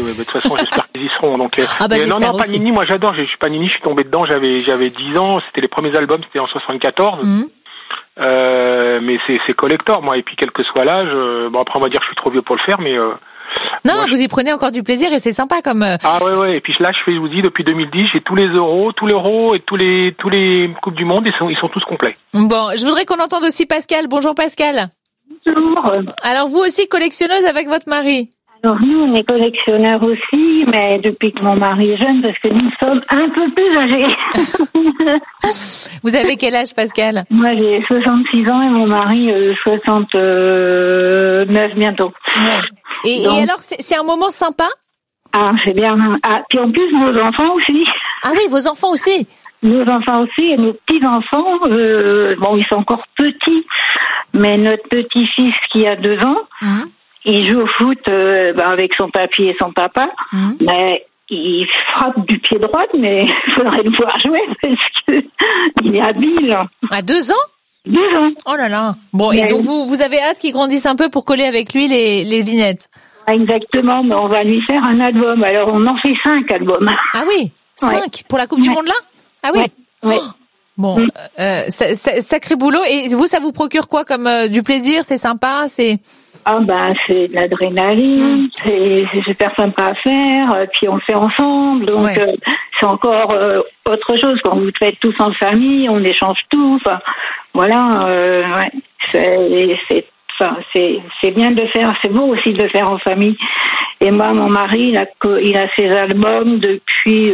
mais de toute façon, j'espère qu'ils y seront. Donc, non, aussi. Panini, moi j'adore. Panini, je suis tombé dedans. J'avais 10 ans. C'était les premiers albums. C'était en 74. Mais c'est collector, moi. Et puis, quel que soit l'âge, après, on va dire que je suis trop vieux pour le faire, mais. Non, vous y prenez encore du plaisir et c'est sympa comme. Ah ouais. Et puis là, je vous dis, depuis 2010, j'ai tous les euros et tous les coupes du monde. Ils sont tous complets. Bon, je voudrais qu'on entende aussi Pascal. Bonjour Pascal. Bonjour. Alors vous aussi collectionneuse avec votre mari? Alors nous, on est collectionneurs aussi, mais depuis que mon mari est jeune, parce que nous sommes un peu plus âgés. Vous avez quel âge, Pascal? Moi, j'ai 66 ans et mon mari 69 bientôt. Ouais. Et alors, c'est un moment sympa? Ah, c'est bien. Ah, puis en plus, nos enfants aussi. Ah oui, vos enfants aussi? Nos enfants aussi et nos petits-enfants, ils sont encore petits, mais notre petit-fils qui a 2 ans, il joue au foot avec son papy et son papa, mais il frappe du pied droit, mais il faudrait le voir jouer parce que il est habile. À 2 ans? 2 ans. Oh là là. Bon, mais et donc vous avez hâte qu'il grandisse un peu pour coller avec lui les vignettes? Exactement, mais on va lui faire un album. Alors on en fait 5 albums. Ah oui, 5 pour la Coupe du Monde là? Ah oui. Ouais. Oh. Bon, sacré boulot. Et vous, ça vous procure quoi comme du plaisir? C'est sympa, c'est. Ah c'est de l'adrénaline, c'est super sympa à faire, puis on le fait ensemble, donc c'est encore autre chose. Quand vous le faites tous en famille, on échange tout, enfin voilà, c'est bien de le faire, c'est beau aussi de le faire en famille. Et moi, mon mari, il a ses albums depuis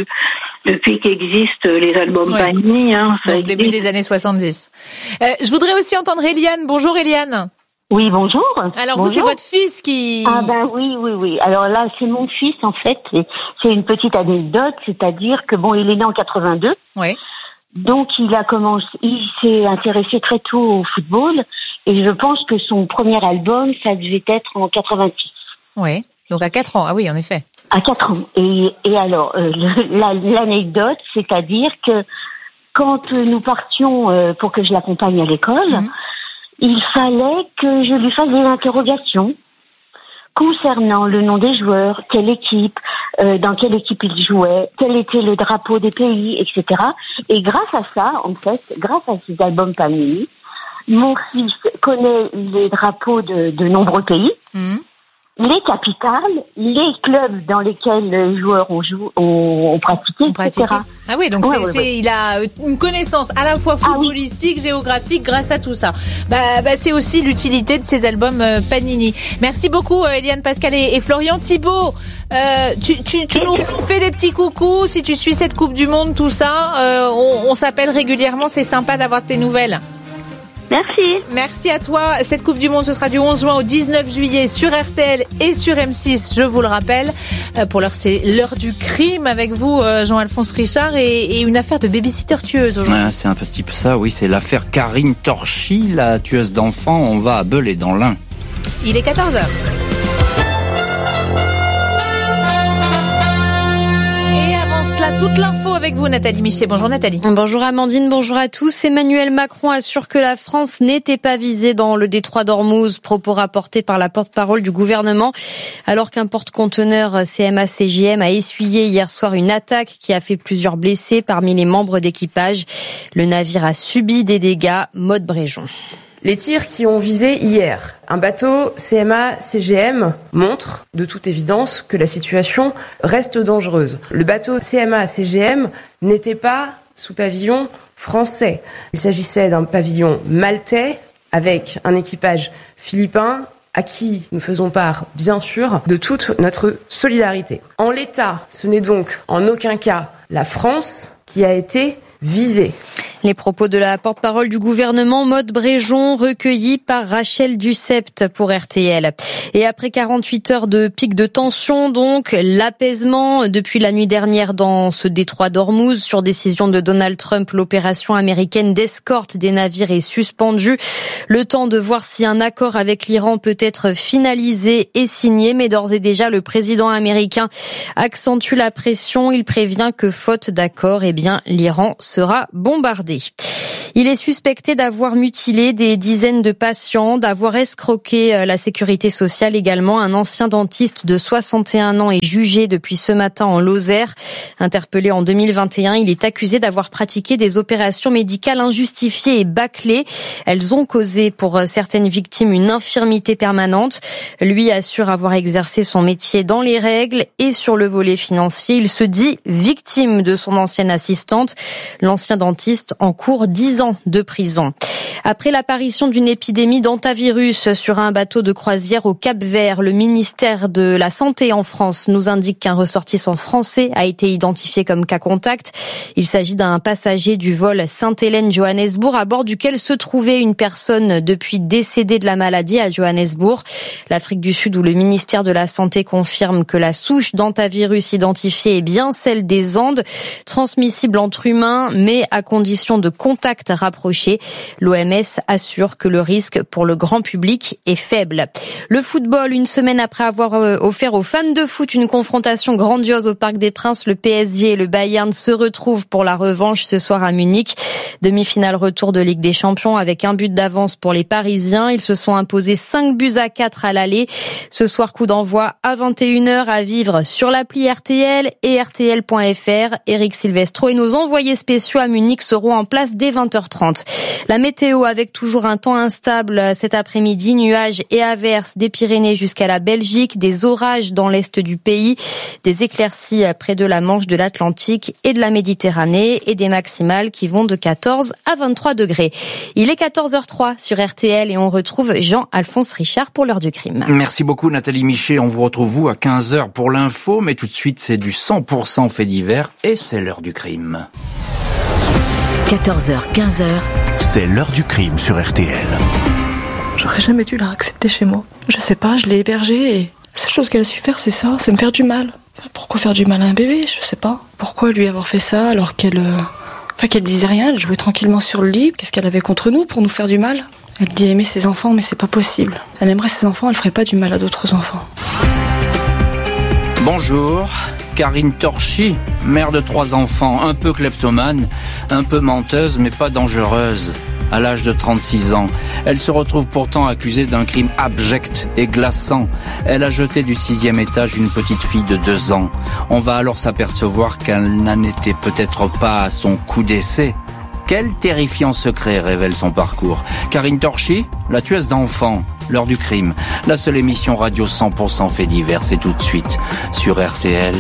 qu'existent les albums Panini. Donc début des années 70. Je voudrais aussi entendre Eliane. Bonjour Eliane. Oui, bonjour. Alors vous, c'est votre fils qui... Ah oui. Alors là, c'est mon fils en fait. C'est une petite anecdote, c'est-à-dire que il est né en 82. Oui. Donc il s'est intéressé très tôt au football et je pense que son premier album, ça devait être en 86. Oui. Donc à 4 ans. Ah oui, en effet. À 4 ans. Et alors l'anecdote, c'est-à-dire que quand nous partions pour que je l'accompagne à l'école, il fallait que je lui fasse des interrogations concernant le nom des joueurs, quelle équipe, dans quelle équipe ils jouaient, quel était le drapeau des pays, etc. Et grâce à ça, en fait, grâce à ces albums Panini, mon fils connaît les drapeaux de nombreux pays, les capitales, les clubs dans lesquels les joueurs ont pratiqué, etc. Ah oui, donc il a une connaissance à la fois footballistique, géographique grâce à tout ça. C'est aussi l'utilité de ces albums Panini. Merci beaucoup Eliane, Pascal et Florian. Thibaut, tu nous fais des petits coucous si tu suis cette Coupe du Monde, tout ça. On s'appelle régulièrement, c'est sympa d'avoir tes nouvelles. Merci à toi. Cette Coupe du Monde, ce sera du 11 juin au 19 juillet sur RTL et sur M6, je vous le rappelle. Pour l'heure, c'est l'heure du crime avec vous, Jean-Alphonse Richard, et une affaire de babysitter tueuse aujourd'hui. C'est un petit peu ça, oui. C'est l'affaire Karine Torchy, la tueuse d'enfants. On va à Belay dans l'Ain. Il est 14h. Toute l'info avec vous, Nathalie Michet. Bonjour Nathalie. Bonjour Amandine, bonjour à tous. Emmanuel Macron assure que la France n'était pas visée dans le détroit d'Ormuz, propos rapportés par la porte-parole du gouvernement, alors qu'un porte-conteneur CMA-CGM a essuyé hier soir une attaque qui a fait plusieurs blessés parmi les membres d'équipage. Le navire a subi des dégâts. Maude Bréjon. Les tirs qui ont visé hier un bateau CMA-CGM montrent de toute évidence que la situation reste dangereuse. Le bateau CMA-CGM n'était pas sous pavillon français. Il s'agissait d'un pavillon maltais avec un équipage philippin à qui nous faisons part, bien sûr, de toute notre solidarité. En l'état, ce n'est donc en aucun cas la France qui a été visée. Les propos de la porte-parole du gouvernement, Maude Bréjon, recueillis par Rachel Dussept pour RTL. Et après 48 heures de pic de tension, donc, l'apaisement depuis la nuit dernière dans ce détroit d'Ormuz. Sur décision de Donald Trump, l'opération américaine d'escorte des navires est suspendue. Le temps de voir si un accord avec l'Iran peut être finalisé et signé. Mais d'ores et déjà, le président américain accentue la pression. Il prévient que faute d'accord, l'Iran sera bombardé. Il est suspecté d'avoir mutilé des dizaines de patients, d'avoir escroqué la sécurité sociale également. Un ancien dentiste de 61 ans est jugé depuis ce matin en Lozère. Interpellé en 2021, il est accusé d'avoir pratiqué des opérations médicales injustifiées et bâclées. Elles ont causé pour certaines victimes une infirmité permanente. Lui assure avoir exercé son métier dans les règles et sur le volet financier. Il se dit victime de son ancienne assistante. L'ancien dentiste encourt 10 ans de prison. Après l'apparition d'une épidémie d'hantavirus sur un bateau de croisière au Cap-Vert, le ministère de la Santé en France nous indique qu'un ressortissant français a été identifié comme cas contact. Il s'agit d'un passager du vol Sainte-Hélène-Johannesburg à bord duquel se trouvait une personne depuis décédée de la maladie à Johannesburg. L'Afrique du Sud, où le ministère de la Santé confirme que la souche d'hantavirus identifiée est bien celle des Andes, transmissible entre humains, mais à condition de contact rapproché. L'OMS assure que le risque pour le grand public est faible. Le football, une semaine après avoir offert aux fans de foot une confrontation grandiose au Parc des Princes, le PSG et le Bayern se retrouvent pour la revanche ce soir à Munich. Demi-finale retour de Ligue des Champions avec un but d'avance pour les Parisiens. Ils se sont imposés 5-4 à l'aller. Ce soir, coup d'envoi à 21h à vivre sur l'appli RTL et RTL.fr. Eric Silvestro et nos envoyés spéciaux à Munich seront en place dès 20h30. La météo avec toujours un temps instable cet après-midi, nuages et averses des Pyrénées jusqu'à la Belgique, des orages dans l'est du pays, des éclaircies près de la Manche, de l'Atlantique et de la Méditerranée et des maximales qui vont de 14 à 23 degrés. Il est 14h03 sur RTL et on retrouve Jean-Alphonse Richard pour l'heure du crime. Merci beaucoup Nathalie Michet, on vous retrouve à 15h pour l'info, mais tout de suite c'est du 100% fait divers et c'est l'heure du crime. 14h, 15h. C'est l'heure du crime sur RTL. J'aurais jamais dû la accepter chez moi. Je sais pas, je l'ai hébergée et la seule chose qu'elle a su faire, c'est ça, c'est me faire du mal. Pourquoi faire du mal à un bébé? Je sais pas. Pourquoi lui avoir fait ça alors qu'elle disait rien, elle jouait tranquillement sur le lit. Qu'est-ce qu'elle avait contre nous pour nous faire du mal? Elle dit aimer ses enfants, mais c'est pas possible. Elle aimerait ses enfants, elle ferait pas du mal à d'autres enfants. Bonjour, Karine Torchy, mère de 3 enfants, un peu kleptomane, un peu menteuse, mais pas dangereuse. À l'âge de 36 ans, elle se retrouve pourtant accusée d'un crime abject et glaçant. Elle a jeté du 6e étage une petite fille de 2 ans. On va alors s'apercevoir qu'elle n'en était peut-être pas à son coup d'essai. Quel terrifiant secret révèle son parcours? Karine Torchy, la tueuse d'enfants, l'heure du crime. La seule émission radio 100% fait divers, c'est tout de suite sur RTL.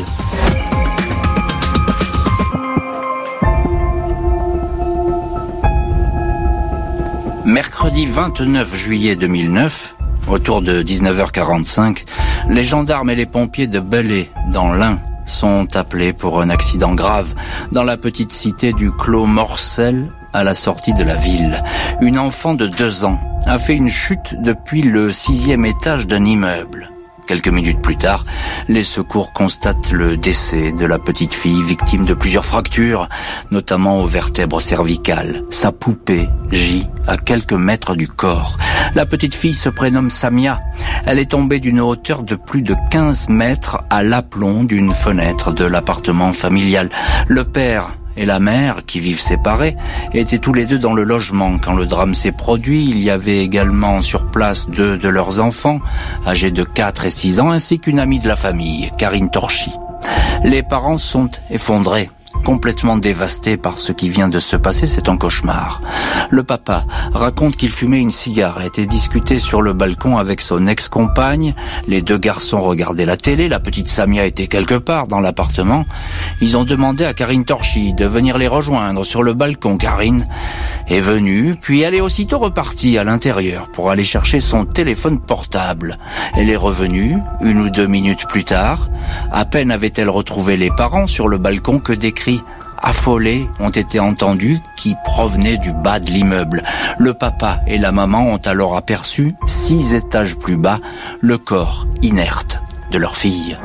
Mercredi 29 juillet 2009, autour de 19h45, les gendarmes et les pompiers de Belley, dans l'Ain, sont appelés pour un accident grave dans la petite cité du Clos Morcel, à la sortie de la ville. Une enfant de 2 ans a fait une chute depuis le 6e étage d'un immeuble. Quelques minutes plus tard, les secours constatent le décès de la petite fille, victime de plusieurs fractures, notamment aux vertèbres cervicales. Sa poupée gît à quelques mètres du corps. La petite fille se prénomme Samia. Elle est tombée d'une hauteur de plus de 15 mètres à l'aplomb d'une fenêtre de l'appartement familial. Le père et la mère, qui vivent séparés, étaient tous les deux dans le logement. Quand le drame s'est produit, il y avait également sur place 2 de leurs enfants, âgés de 4 et 6 ans, ainsi qu'une amie de la famille, Karine Torchy. Les parents sont effondrés, complètement dévastés par ce qui vient de se passer, c'est un cauchemar. Le papa raconte qu'il fumait une cigarette et discutait sur le balcon avec son ex-compagne. Les 2 garçons regardaient la télé, la petite Samia était quelque part dans l'appartement. Ils ont demandé à Karine Torchy de venir les rejoindre sur le balcon. Karine est venue, puis elle est aussitôt repartie à l'intérieur pour aller chercher son téléphone portable. Elle est revenue 1 ou 2 minutes plus tard. À peine avait-elle retrouvé les parents sur le balcon que des cris affolés ont été entendus qui provenaient du bas de l'immeuble. Le papa et la maman ont alors aperçu 6 étages plus bas le corps inerte de leur fille.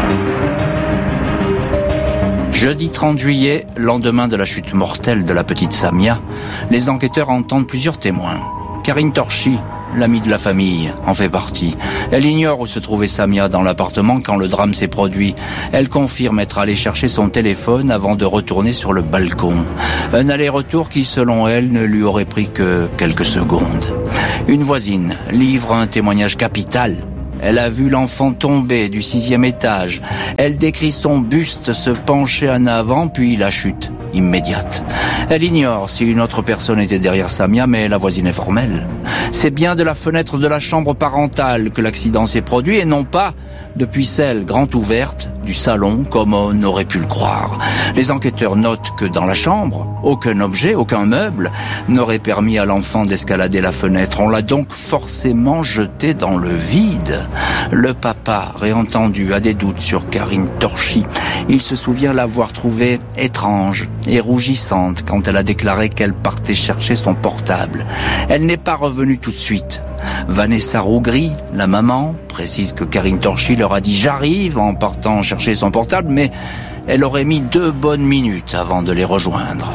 Jeudi 30 juillet, lendemain de la chute mortelle de la petite Samia, les enquêteurs entendent plusieurs témoins. Karine Torchy l'ami de la famille, en fait partie. Elle ignore où se trouvait Samia dans l'appartement quand le drame s'est produit. Elle confirme être allée chercher son téléphone avant de retourner sur le balcon. Un aller-retour qui, selon elle, ne lui aurait pris que quelques secondes. Une voisine livre un témoignage capital. Elle a vu l'enfant tomber du 6e étage. Elle décrit son buste se pencher en avant, puis la chute immédiate. Elle ignore si une autre personne était derrière Samia, mais la voisine est formelle. C'est bien de la fenêtre de la chambre parentale que l'accident s'est produit et non pas depuis celle grande ouverte du salon, comme on aurait pu le croire. Les enquêteurs notent que dans la chambre, aucun objet, aucun meuble n'aurait permis à l'enfant d'escalader la fenêtre. On l'a donc forcément jeté dans le vide. Le papa, réentendu, a des doutes sur Karine Torchy. Il se souvient l'avoir trouvée étrange et rougissante quand elle a déclaré qu'elle partait chercher son portable. Elle n'est pas revenue tout de suite. Vanessa Rougry, la maman, précise que Karine Torchy leur a dit « j'arrive » en partant chercher son portable, mais elle aurait mis 2 bonnes minutes avant de les rejoindre.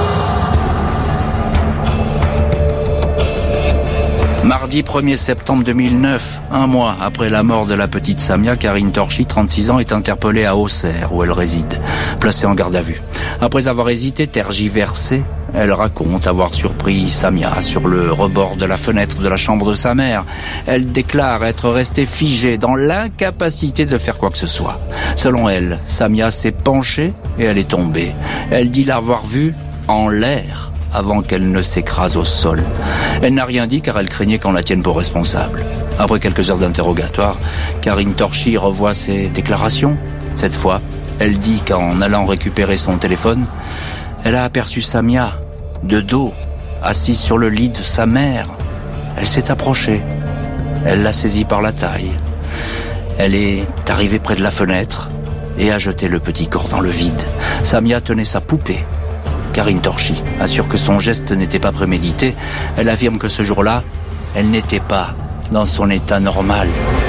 Mardi 1er septembre 2009, un mois après la mort de la petite Samia, Karine Torchy, 36 ans, est interpellée à Auxerre, où elle réside, placée en garde à vue. Après avoir hésité, tergiversé, elle raconte avoir surpris Samia sur le rebord de la fenêtre de la chambre de sa mère. Elle déclare être restée figée dans l'incapacité de faire quoi que ce soit. Selon elle, Samia s'est penchée et elle est tombée. Elle dit l'avoir vue en l'air avant qu'elle ne s'écrase au sol. Elle n'a rien dit car elle craignait qu'on la tienne pour responsable. Après quelques heures d'interrogatoire, Karine Torchy revoit ses déclarations. Cette fois, elle dit qu'en allant récupérer son téléphone, elle a aperçu Samia, de dos, assise sur le lit de sa mère. Elle s'est approchée. Elle l'a saisie par la taille. Elle est arrivée près de la fenêtre et a jeté le petit corps dans le vide. Samia tenait sa poupée. Karine Torchy assure que son geste n'était pas prémédité. Elle affirme que ce jour-là, elle n'était pas dans son état normal.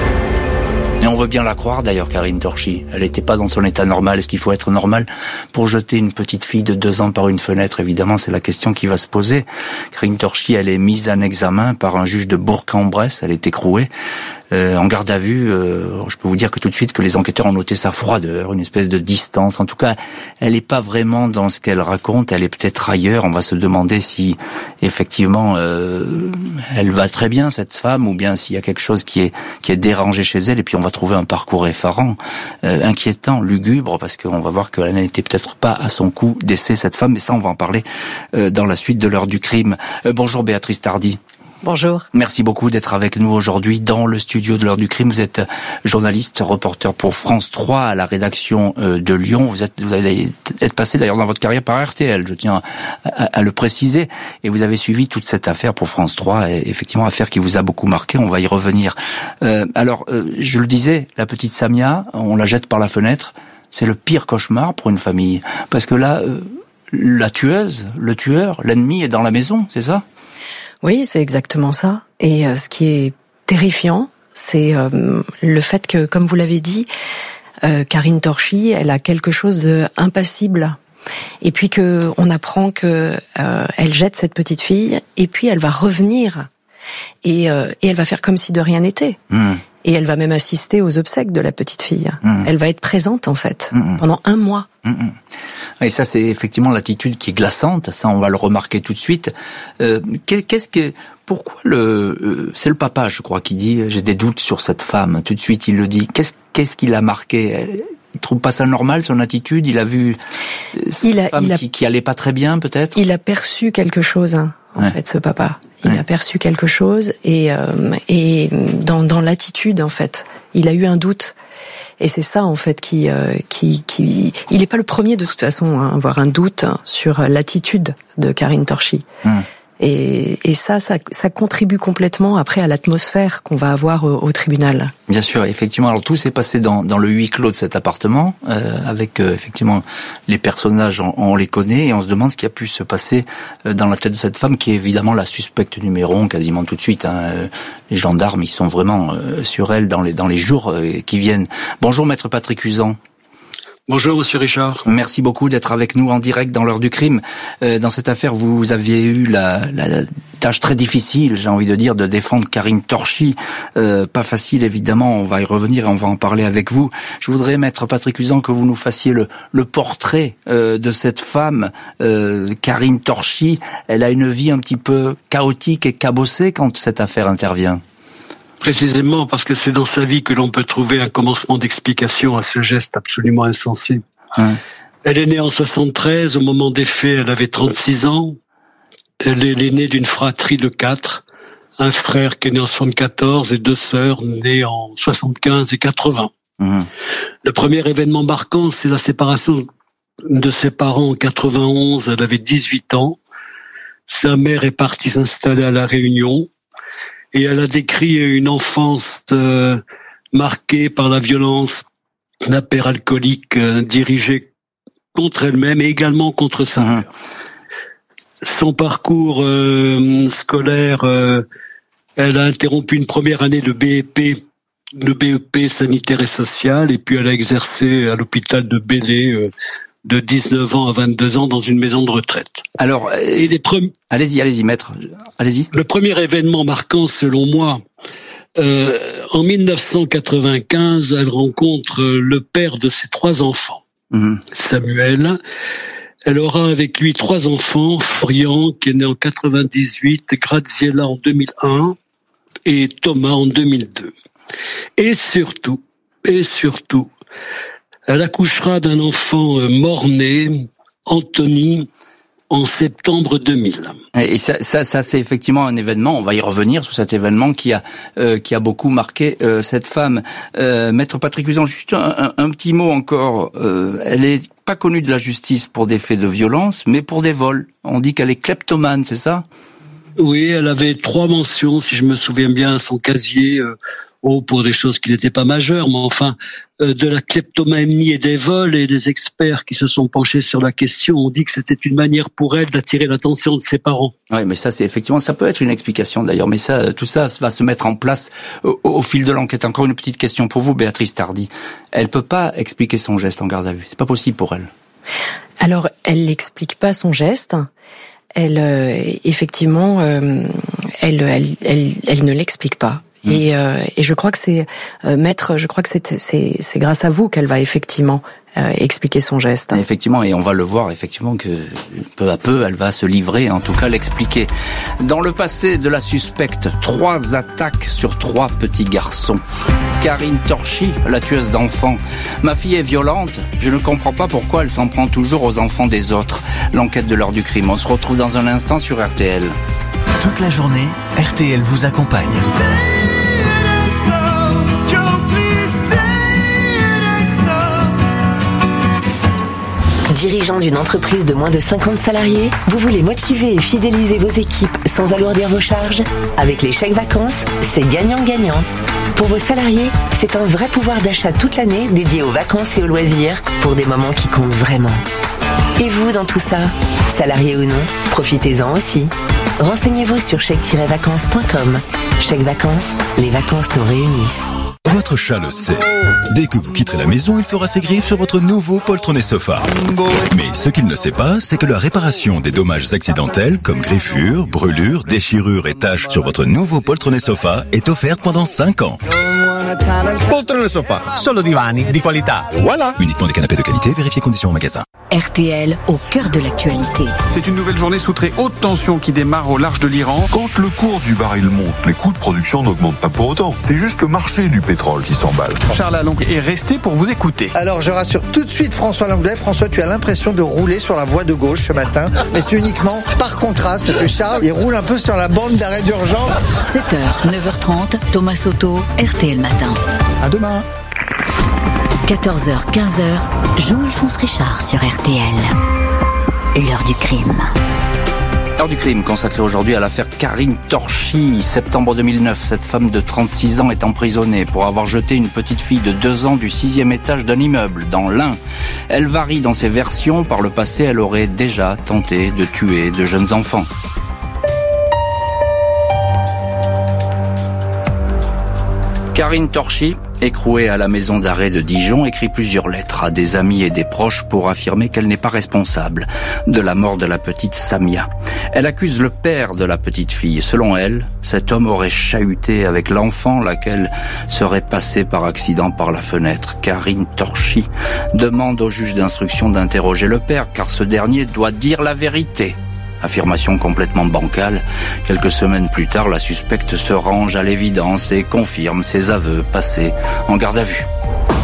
Et on veut bien la croire d'ailleurs, Karine Torchy. Elle n'était pas dans son état normal. Est-ce qu'il faut être normal pour jeter une petite fille de 2 ans par une fenêtre? Évidemment, c'est la question qui va se poser. Karine Torchy, elle est mise en examen par un juge de Bourg-en-Bresse. Elle est écrouée. En garde à vue, je peux vous dire que tout de suite que les enquêteurs ont noté sa froideur, une espèce de distance. En tout cas, elle n'est pas vraiment dans ce qu'elle raconte, elle est peut-être ailleurs. On va se demander si, effectivement, elle va très bien, cette femme, ou bien s'il y a quelque chose qui est dérangé chez elle. Et puis on va trouver un parcours effarant, inquiétant, lugubre, parce qu'on va voir qu'elle n'était peut-être pas à son coup d'essai, cette femme. Mais ça, on va en parler dans la suite de l'heure du crime. Bonjour Béatrice Tardy. Bonjour. Merci beaucoup d'être avec nous aujourd'hui dans le studio de l'heure du crime. Vous êtes journaliste, reporter pour France 3 à la rédaction de Lyon. Vous allez être passé d'ailleurs dans votre carrière par RTL, je tiens à le préciser. Et vous avez suivi toute cette affaire pour France 3. Et effectivement, affaire qui vous a beaucoup marqué. On va y revenir. Alors, je le disais, la petite Samia, on la jette par la fenêtre. C'est le pire cauchemar pour une famille. Parce que là, la tueuse, le tueur, l'ennemi est dans la maison, c'est ça ? Oui, c'est exactement ça. Et ce qui est terrifiant, c'est le fait que, comme vous l'avez dit, Karine Torchy, elle a quelque chose d'impassible. Et puis que on apprend que elle jette cette petite fille, et puis elle va revenir et elle va faire comme si de rien n'était. Et elle va même assister aux obsèques de la petite fille. Elle va être présente en fait pendant 1 mois. Et ça, c'est effectivement l'attitude qui est glaçante. Ça, on va le remarquer tout de suite. Pourquoi c'est le papa, je crois, qui dit j'ai des doutes sur cette femme. Tout de suite, il le dit. Qu'est-ce qui l'a marqué? Il trouve pas ça normal, son attitude? Il a vu cette femme qui allait pas très bien, peut-être? Il a perçu quelque chose, en fait, ce papa. Il a perçu quelque chose et dans l'attitude, en fait, il a eu un doute. Et c'est ça, en fait, qui il n'est pas le premier, de toute façon, à avoir un doute sur l'attitude de Karine Torchy. Et ça contribue complètement après à l'atmosphère qu'on va avoir au tribunal. Bien sûr, effectivement. Alors tout s'est passé dans le huis clos de cet appartement, avec effectivement les personnages, on les connaît et on se demande ce qui a pu se passer dans la tête de cette femme qui est évidemment la suspecte numéro 1 quasiment tout de suite. Les gendarmes, ils sont vraiment sur elle dans les jours qui viennent. Bonjour Maître Patrick Usan. Bonjour Monsieur Richard. Merci beaucoup d'être avec nous en direct dans l'heure du crime. Dans cette affaire, vous aviez eu la tâche très difficile, j'ai envie de dire, de défendre Karine Torchy. Pas facile évidemment, on va y revenir et on va en parler avec vous. Je voudrais, Maître Patrick Usan, que vous nous fassiez le portrait de cette femme, Karine Torchy. Elle a une vie un petit peu chaotique et cabossée quand cette affaire intervient. Précisément parce que c'est dans sa vie que l'on peut trouver un commencement d'explication à ce geste absolument insensé. Elle est née en 73, au moment des faits, elle avait 36 ans. Elle est l'aînée d'une fratrie de 4, un frère qui est né en 74 et 2 sœurs nées en 75 et 80. Le premier événement marquant, c'est la séparation de ses parents en 91. Elle avait 18 ans. Sa mère est partie s'installer à La Réunion. Et elle a décrit une enfance marquée par la violence d'un père alcoolique dirigé contre elle-même et également contre sa mère. Son parcours scolaire, elle a interrompu une première année de BEP sanitaire et social, et puis elle a exercé à l'hôpital de Bélé de 19 ans à 22 ans dans une maison de retraite. Alors, allez-y, maître. Allez-y. Le premier événement marquant, selon moi, en 1995, elle rencontre le père de ses 3 enfants, Samuel. Elle aura avec lui 3 enfants, Florian, qui est né en 98, Graziella en 2001 et Thomas en 2002. Et surtout, elle accouchera d'un enfant mort-né, Anthony, en septembre 2000. Et ça c'est effectivement un événement, on va y revenir sur cet événement qui a beaucoup marqué cette femme. Maître Patrick Usan, juste un petit mot encore. Elle est pas connue de la justice pour des faits de violence, mais pour des vols. On dit qu'elle est kleptomane, c'est ça ? Oui, elle avait 3 mentions, si je me souviens bien, à son casier, pour des choses qui n'étaient pas majeures, mais enfin, de la kleptomanie et des vols, et des experts qui se sont penchés sur la question ont dit que c'était une manière pour elle d'attirer l'attention de ses parents. Oui, mais ça, c'est effectivement, ça peut être une explication d'ailleurs, mais ça, tout ça va se mettre en place au fil de l'enquête. Encore une petite question pour vous, Béatrice Tardy. Elle peut pas expliquer son geste en garde à vue. C'est pas possible pour elle. Alors, elle n'explique pas son geste. Elle, effectivement, elle ne l'explique pas. Et je crois que c'est maître, je crois que c'est grâce à vous qu'elle va effectivement expliquer son geste. Effectivement, et on va le voir effectivement que peu à peu elle va se livrer, en tout cas l'expliquer. Dans le passé de la suspecte, 3 attaques sur 3 petits garçons. Karine Torchy, la tueuse d'enfants. Ma fille est violente, je ne comprends pas pourquoi elle s'en prend toujours aux enfants des autres. L'enquête de l'heure du crime. On se retrouve dans un instant sur RTL. Toute la journée, RTL vous accompagne. Dirigeant d'une entreprise de moins de 50 salariés, vous voulez motiver et fidéliser vos équipes sans alourdir vos charges ? Avec les chèques vacances, c'est gagnant-gagnant. Pour vos salariés, c'est un vrai pouvoir d'achat toute l'année dédié aux vacances et aux loisirs pour des moments qui comptent vraiment. Et vous, dans tout ça, salarié ou non, profitez-en aussi. Renseignez-vous sur chèque-vacances.com. Chèque vacances, les vacances nous réunissent. Votre chat le sait. Dès que vous quitterez la maison, il fera ses griffes sur votre nouveau poltronné sofa. Mais ce qu'il ne sait pas, c'est que la réparation des dommages accidentels, comme griffures, brûlures, déchirures et taches sur votre nouveau poltronné sofa est offerte pendant 5 ans. Poltrone Sofa, solo divani di qualità. Voilà. Uniquement des canapés de qualité, vérifiez conditions au magasin. RTL, au cœur de l'actualité. C'est une nouvelle journée sous très haute tension qui démarre au large de l'Iran. Quand le cours du baril monte, les coûts de production n'augmentent pas pour autant. C'est juste le marché du pétrole qui s'emballe. Charles Along est resté pour vous écouter. Alors je rassure tout de suite François Langlais. François, tu as l'impression de rouler sur la voie de gauche ce matin, mais c'est uniquement par contraste, parce que Charles, il roule un peu sur la bande d'arrêt d'urgence. 7h, 9h30, Thomas Soto, RTL Matin. À demain. 14h, 15h, Jean-Alphonse Richard sur RTL. L'heure du crime. L'heure du crime consacrée aujourd'hui à l'affaire Karine Torchy. Septembre 2009, cette femme de 36 ans est emprisonnée pour avoir jeté une petite fille de 2 ans du 6e étage d'un immeuble dans l'Ain. Elle varie dans ses versions. Par le passé, elle aurait déjà tenté de tuer de jeunes enfants. Karine Torchy écrouée à la maison d'arrêt de Dijon, écrit plusieurs lettres à des amis et des proches pour affirmer qu'elle n'est pas responsable de la mort de la petite Samia. Elle accuse le père de la petite fille. Selon elle, cet homme aurait chahuté avec l'enfant, laquelle serait passée par accident par la fenêtre. Karine Torchy demande au juge d'instruction d'interroger le père, car ce dernier doit dire la vérité. Affirmation complètement bancale. Quelques semaines plus tard, la suspecte se range à l'évidence et confirme ses aveux passés en garde à vue.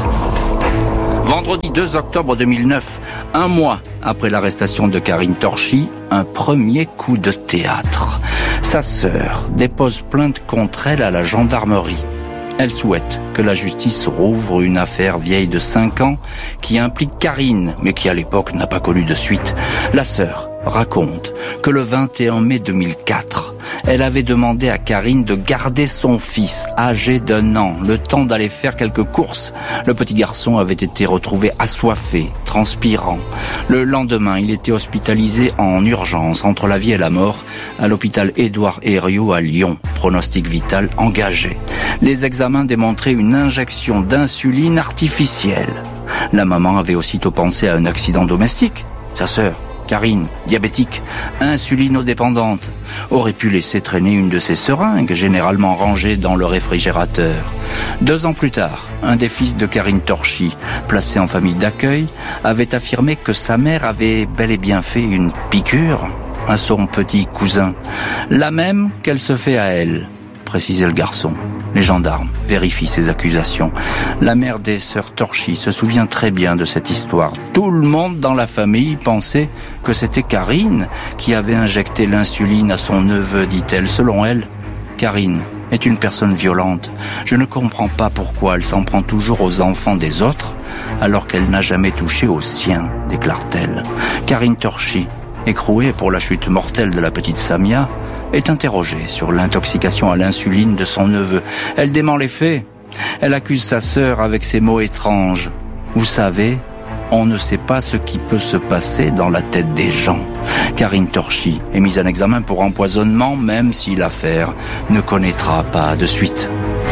Vendredi 2 octobre 2009, un mois après l'arrestation de Karine Torchy, un premier coup de théâtre. Sa sœur dépose plainte contre elle à la gendarmerie. Elle souhaite que la justice rouvre une affaire vieille de 5 ans qui implique Karine, mais qui à l'époque n'a pas connu de suite. La sœur raconte que le 21 mai 2004, elle avait demandé à Karine de garder son fils, âgé d'1 an, le temps d'aller faire quelques courses. Le petit garçon avait été retrouvé assoiffé, transpirant. Le lendemain, il était hospitalisé en urgence, entre la vie et la mort, à l'hôpital Édouard Herriot à Lyon. Pronostic vital engagé. Les examens démontraient une injection d'insuline artificielle. La maman avait aussitôt pensé à un accident domestique. Sa sœur, Karine, diabétique, insulinodépendante, aurait pu laisser traîner une de ses seringues, généralement rangée dans le réfrigérateur. 2 ans plus tard, un des fils de Karine Torchy, placé en famille d'accueil, avait affirmé que sa mère avait bel et bien fait une piqûre à son petit cousin, la même qu'elle se fait à elle, précisait le garçon. Les gendarmes vérifient ces accusations. La mère des sœurs Torchy se souvient très bien de cette histoire. Tout le monde dans la famille pensait que c'était Karine qui avait injecté l'insuline à son neveu, dit-elle. Selon elle, Karine est une personne violente. Je ne comprends pas pourquoi elle s'en prend toujours aux enfants des autres, alors qu'elle n'a jamais touché aux siens, déclare-t-elle. Karine Torchy, écrouée pour la chute mortelle de la petite Samia, est interrogée sur l'intoxication à l'insuline de son neveu. Elle dément les faits. Elle accuse sa sœur avec ces mots étranges. Vous savez, on ne sait pas ce qui peut se passer dans la tête des gens. Karine Torchy est mise en examen pour empoisonnement, même si l'affaire ne connaîtra pas de suite.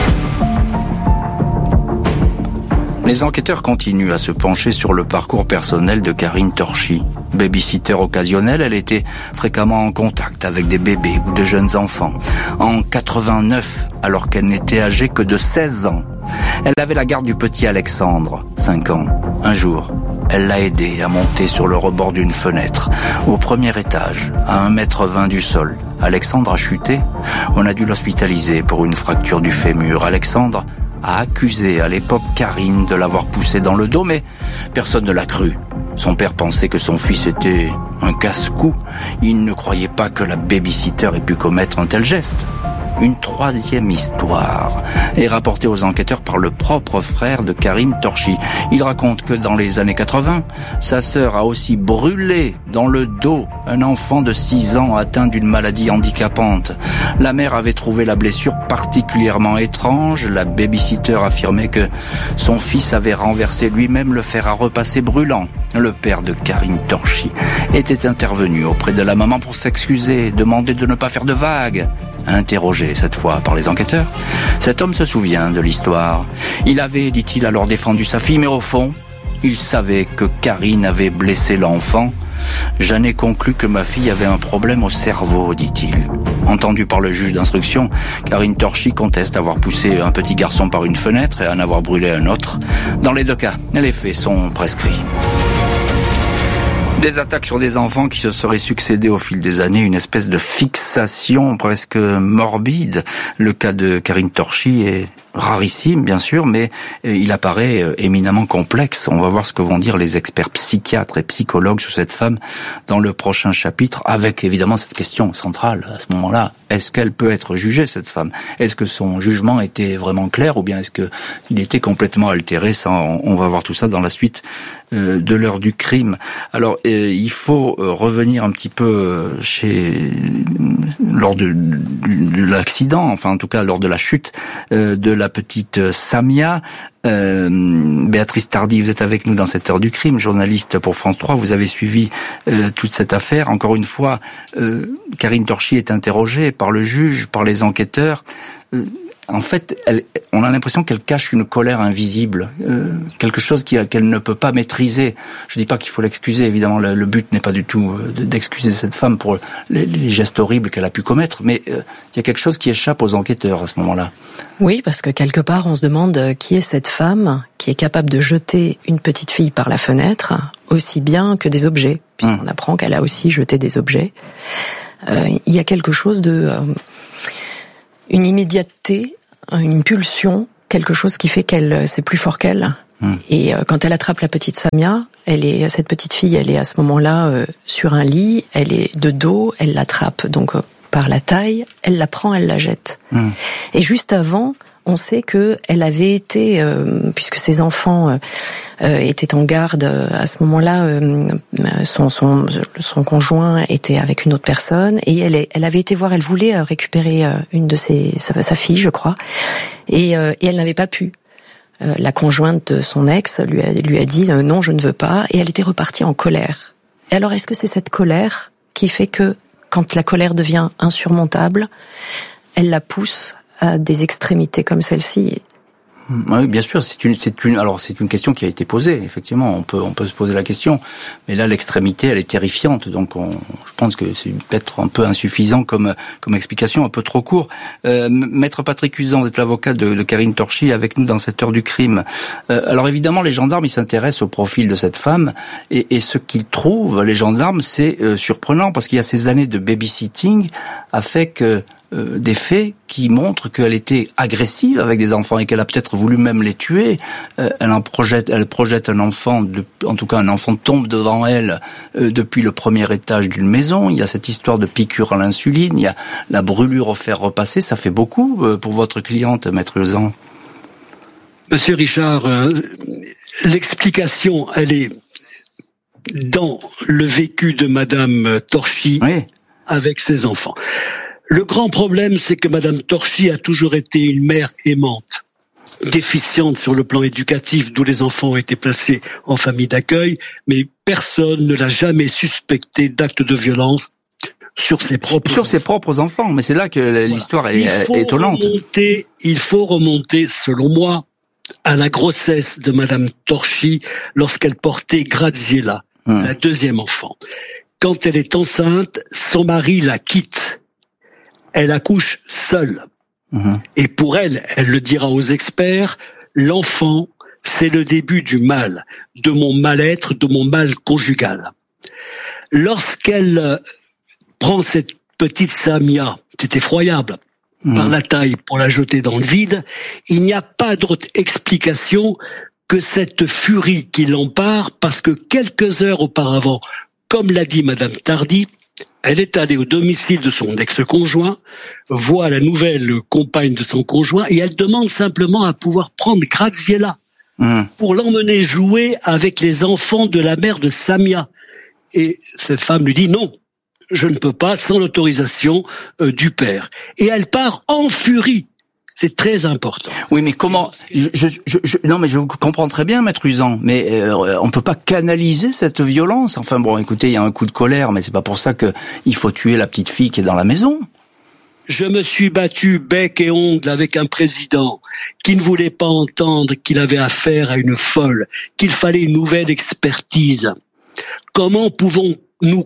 Les enquêteurs continuent à se pencher sur le parcours personnel de Karine Torchy. Babysitter occasionnelle, elle était fréquemment en contact avec des bébés ou de jeunes enfants. En 89, alors qu'elle n'était âgée que de 16 ans, elle avait la garde du petit Alexandre, 5 ans. Un jour, elle l'a aidé à monter sur le rebord d'une fenêtre, au premier étage, à 1,20 m du sol. Alexandre a chuté. On a dû l'hospitaliser pour une fracture du fémur. Alexandre a accusé à l'époque Karine de l'avoir poussé dans le dos, mais personne ne l'a cru. Son père pensait que son fils était un casse-cou. Il ne croyait pas que la babysitter ait pu commettre un tel geste. Une 3e histoire est rapportée aux enquêteurs par le propre frère de Karine Torchy. Il raconte que dans les années 80, sa sœur a aussi brûlé dans le dos un enfant de 6 ans atteint d'une maladie handicapante. La mère avait trouvé la blessure particulièrement étrange. La babysitter affirmait que son fils avait renversé lui-même le fer à repasser brûlant. Le père de Karine Torchy était intervenu auprès de la maman pour s'excuser, demander de ne pas faire de vagues. Interrogé cette fois par les enquêteurs, cet homme se souvient de l'histoire. Il avait, dit-il, alors défendu sa fille, mais au fond, il savait que Karine avait blessé l'enfant. J'en ai conclu que ma fille avait un problème au cerveau, dit-il. Entendu par le juge d'instruction, Karine Torchy conteste avoir poussé un petit garçon par une fenêtre et en avoir brûlé un autre. Dans les 2 cas, les faits sont prescrits. Des attaques sur des enfants qui se seraient succédés au fil des années, une espèce de fixation presque morbide. Le cas de Karine Torchy est rarissime, bien sûr, mais il apparaît éminemment complexe. On va voir ce que vont dire les experts psychiatres et psychologues sur cette femme dans le prochain chapitre, avec évidemment cette question centrale à ce moment-là. Est-ce qu'elle peut être jugée, cette femme? Est-ce que son jugement était vraiment clair ou bien est-ce qu'il était complètement altéré? Ça, on va voir tout ça dans la suite de l'heure du crime. Alors, il faut revenir un petit peu lors de l'accident, enfin en tout cas lors de la chute de la petite Samia. Béatrice Tardy, vous êtes avec nous dans cette heure du crime, journaliste pour France 3. Vous avez suivi toute cette affaire. Encore une fois, Karine Torchy est interrogée par le juge, par les enquêteurs. en fait, on a l'impression qu'elle cache une colère invisible, quelque chose qu'elle ne peut pas maîtriser. Je dis pas qu'il faut l'excuser, évidemment, le but n'est pas du tout d'excuser cette femme pour les gestes horribles qu'elle a pu commettre, mais il y a quelque chose qui échappe aux enquêteurs à ce moment-là. Oui, parce que quelque part, on se demande qui est cette femme qui est capable de jeter une petite fille par la fenêtre, aussi bien que des objets, puisqu'on apprend qu'elle a aussi jeté des objets. Il y a quelque chose de... une immédiateté, une pulsion, quelque chose qui fait qu'elle, c'est plus fort qu'elle. Et quand elle attrape la petite Samia, cette petite fille, elle est à ce moment-là sur un lit, elle est de dos, elle l'attrape donc par la taille, elle la prend, elle la jette. Et juste avant, on sait que elle avait été, puisque ses enfants étaient en garde à ce moment-là, son conjoint était avec une autre personne et elle avait été voir, elle voulait récupérer une de sa fille, je crois, et elle n'avait pas pu. La conjointe de son ex lui a dit non, je ne veux pas, et elle était repartie en colère. Et alors, est-ce que c'est cette colère qui fait que quand la colère devient insurmontable, elle la pousse à des extrémités comme celle-ci? Oui, bien sûr, c'est une question qui a été posée. Effectivement, on peut se poser la question, mais là l'extrémité, elle est terrifiante. Donc, je pense que c'est peut-être un peu insuffisant comme explication, un peu trop court. Maître Patrick Usan, vous êtes l'avocat de Karine Torchy avec nous dans cette heure du crime. Alors évidemment, les gendarmes, ils s'intéressent au profil de cette femme et ce qu'ils trouvent, les gendarmes, c'est surprenant parce qu'il y a ces années de babysitting a fait que des faits qui montrent qu'elle était agressive avec des enfants et qu'elle a peut-être voulu même les tuer. Elle projette un enfant, en tout cas un enfant tombe devant elle depuis le premier étage d'une maison. Il y a cette histoire de piqûre à l'insuline, il y a la brûlure au fer repassé. Ça fait beaucoup pour votre cliente, Maître Usan. Monsieur Richard, l'explication, elle est dans le vécu de Madame Torchy avec ses enfants. Le grand problème, c'est que Madame Torchy a toujours été une mère aimante, déficiente sur le plan éducatif, d'où les enfants ont été placés en famille d'accueil, mais personne ne l'a jamais suspecté d'actes de violence sur ses propres enfants. Mais c'est là que l'histoire est étonnante. Il faut remonter, selon moi, à la grossesse de Madame Torchy lorsqu'elle portait Graziella, la deuxième enfant. Quand elle est enceinte, son mari la quitte. Elle accouche seule. Et pour elle le dira aux experts, l'enfant, c'est le début du mal, de mon mal-être, de mon mal conjugal. Lorsqu'elle prend cette petite Samia, c'est effroyable, par la taille pour la jeter dans le vide, il n'y a pas d'autre explication que cette furie qui l'empare, parce que quelques heures auparavant, comme l'a dit Madame Tardy, elle est allée au domicile de son ex-conjoint, voit la nouvelle compagne de son conjoint et elle demande simplement à pouvoir prendre Graziella pour l'emmener jouer avec les enfants de la mère de Samia. Et cette femme lui dit non, je ne peux pas sans l'autorisation du père. Et elle part en furie. C'est très important. Oui, mais comment non, mais je comprends très bien, Maître Usan, mais on peut pas canaliser cette violence. Enfin bon, écoutez, il y a un coup de colère, mais c'est pas pour ça que il faut tuer la petite fille qui est dans la maison. Je me suis battu bec et ongle avec un président qui ne voulait pas entendre qu'il avait affaire à une folle, qu'il fallait une nouvelle expertise. Comment pouvons-nous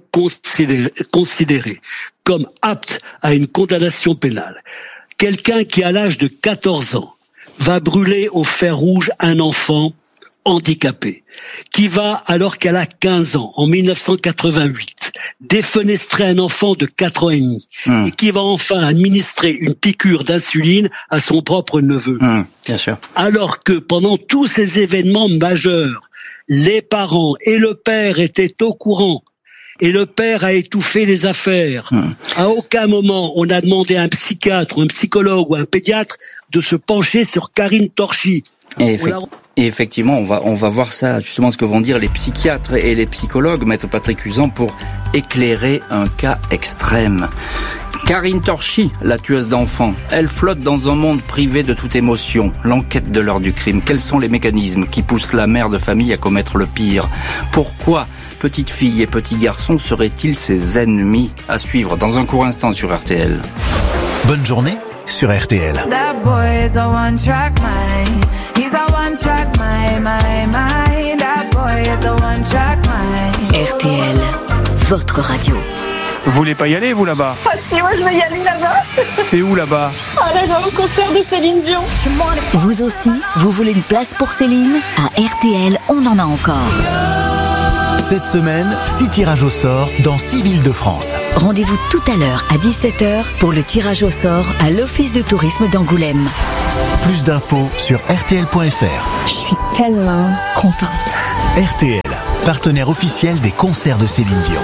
considérer comme apte à une condamnation pénale quelqu'un qui, à l'âge de 14 ans, va brûler au fer rouge un enfant handicapé, qui va, alors qu'elle a 15 ans, en 1988, défenestrer un enfant de 4 ans et demi, et qui va enfin administrer une piqûre d'insuline à son propre neveu. Bien sûr. Alors que pendant tous ces événements majeurs, les parents et le père étaient au courant. Et le père a étouffé les affaires. À aucun moment on a demandé à un psychiatre ou un psychologue ou un pédiatre de se pencher sur Karine Torchy. Et effectivement, on va voir ça, justement, ce que vont dire les psychiatres et les psychologues, Maître Patrick Usan, pour éclairer un cas extrême. Karine Torchy, la tueuse d'enfants, elle flotte dans un monde privé de toute émotion. L'enquête de l'heure du crime. Quels sont les mécanismes qui poussent la mère de famille à commettre le pire? Pourquoi petite fille et petit garçon seraient-ils ses ennemis? À suivre dans un court instant sur RTL. Bonne journée sur RTL. That boy is a one-track mind. He's a one-track mind. That boy is a one-track mind. RTL, votre radio. Vous voulez pas y aller, vous, là-bas? Ah si, moi je vais y aller là-bas. C'est où, là-bas? Ah là, j'ai un concert de Céline Dion. Vous aussi, vous voulez une place pour Céline? À RTL, on en a encore. Cette semaine, 6 tirages au sort dans 6 villes de France. Rendez-vous tout à l'heure à 17h pour le tirage au sort à l'Office de tourisme d'Angoulême. Plus d'infos sur RTL.fr. Je suis tellement contente. RTL, partenaire officiel des concerts de Céline Dion.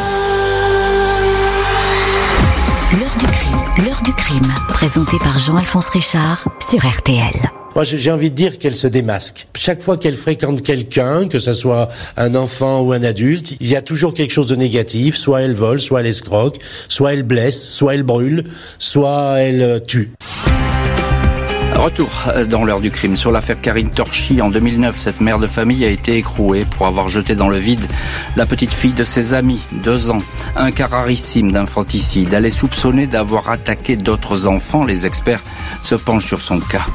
L'heure du crime, présenté par Jean-Alphonse Richard sur RTL. Moi, j'ai envie de dire qu'elle se démasque. Chaque fois qu'elle fréquente quelqu'un, que ce soit un enfant ou un adulte, il y a toujours quelque chose de négatif. Soit elle vole, soit elle escroque, soit elle blesse, soit elle brûle, soit elle tue. Retour dans l'heure du crime sur l'affaire Karine Torchy. En 2009, cette mère de famille a été écrouée pour avoir jeté dans le vide la petite fille de ses amis, 2 ans. Un cas rarissime d'infanticide. Elle est soupçonnée d'avoir attaqué d'autres enfants. Les experts se penchent sur son cas.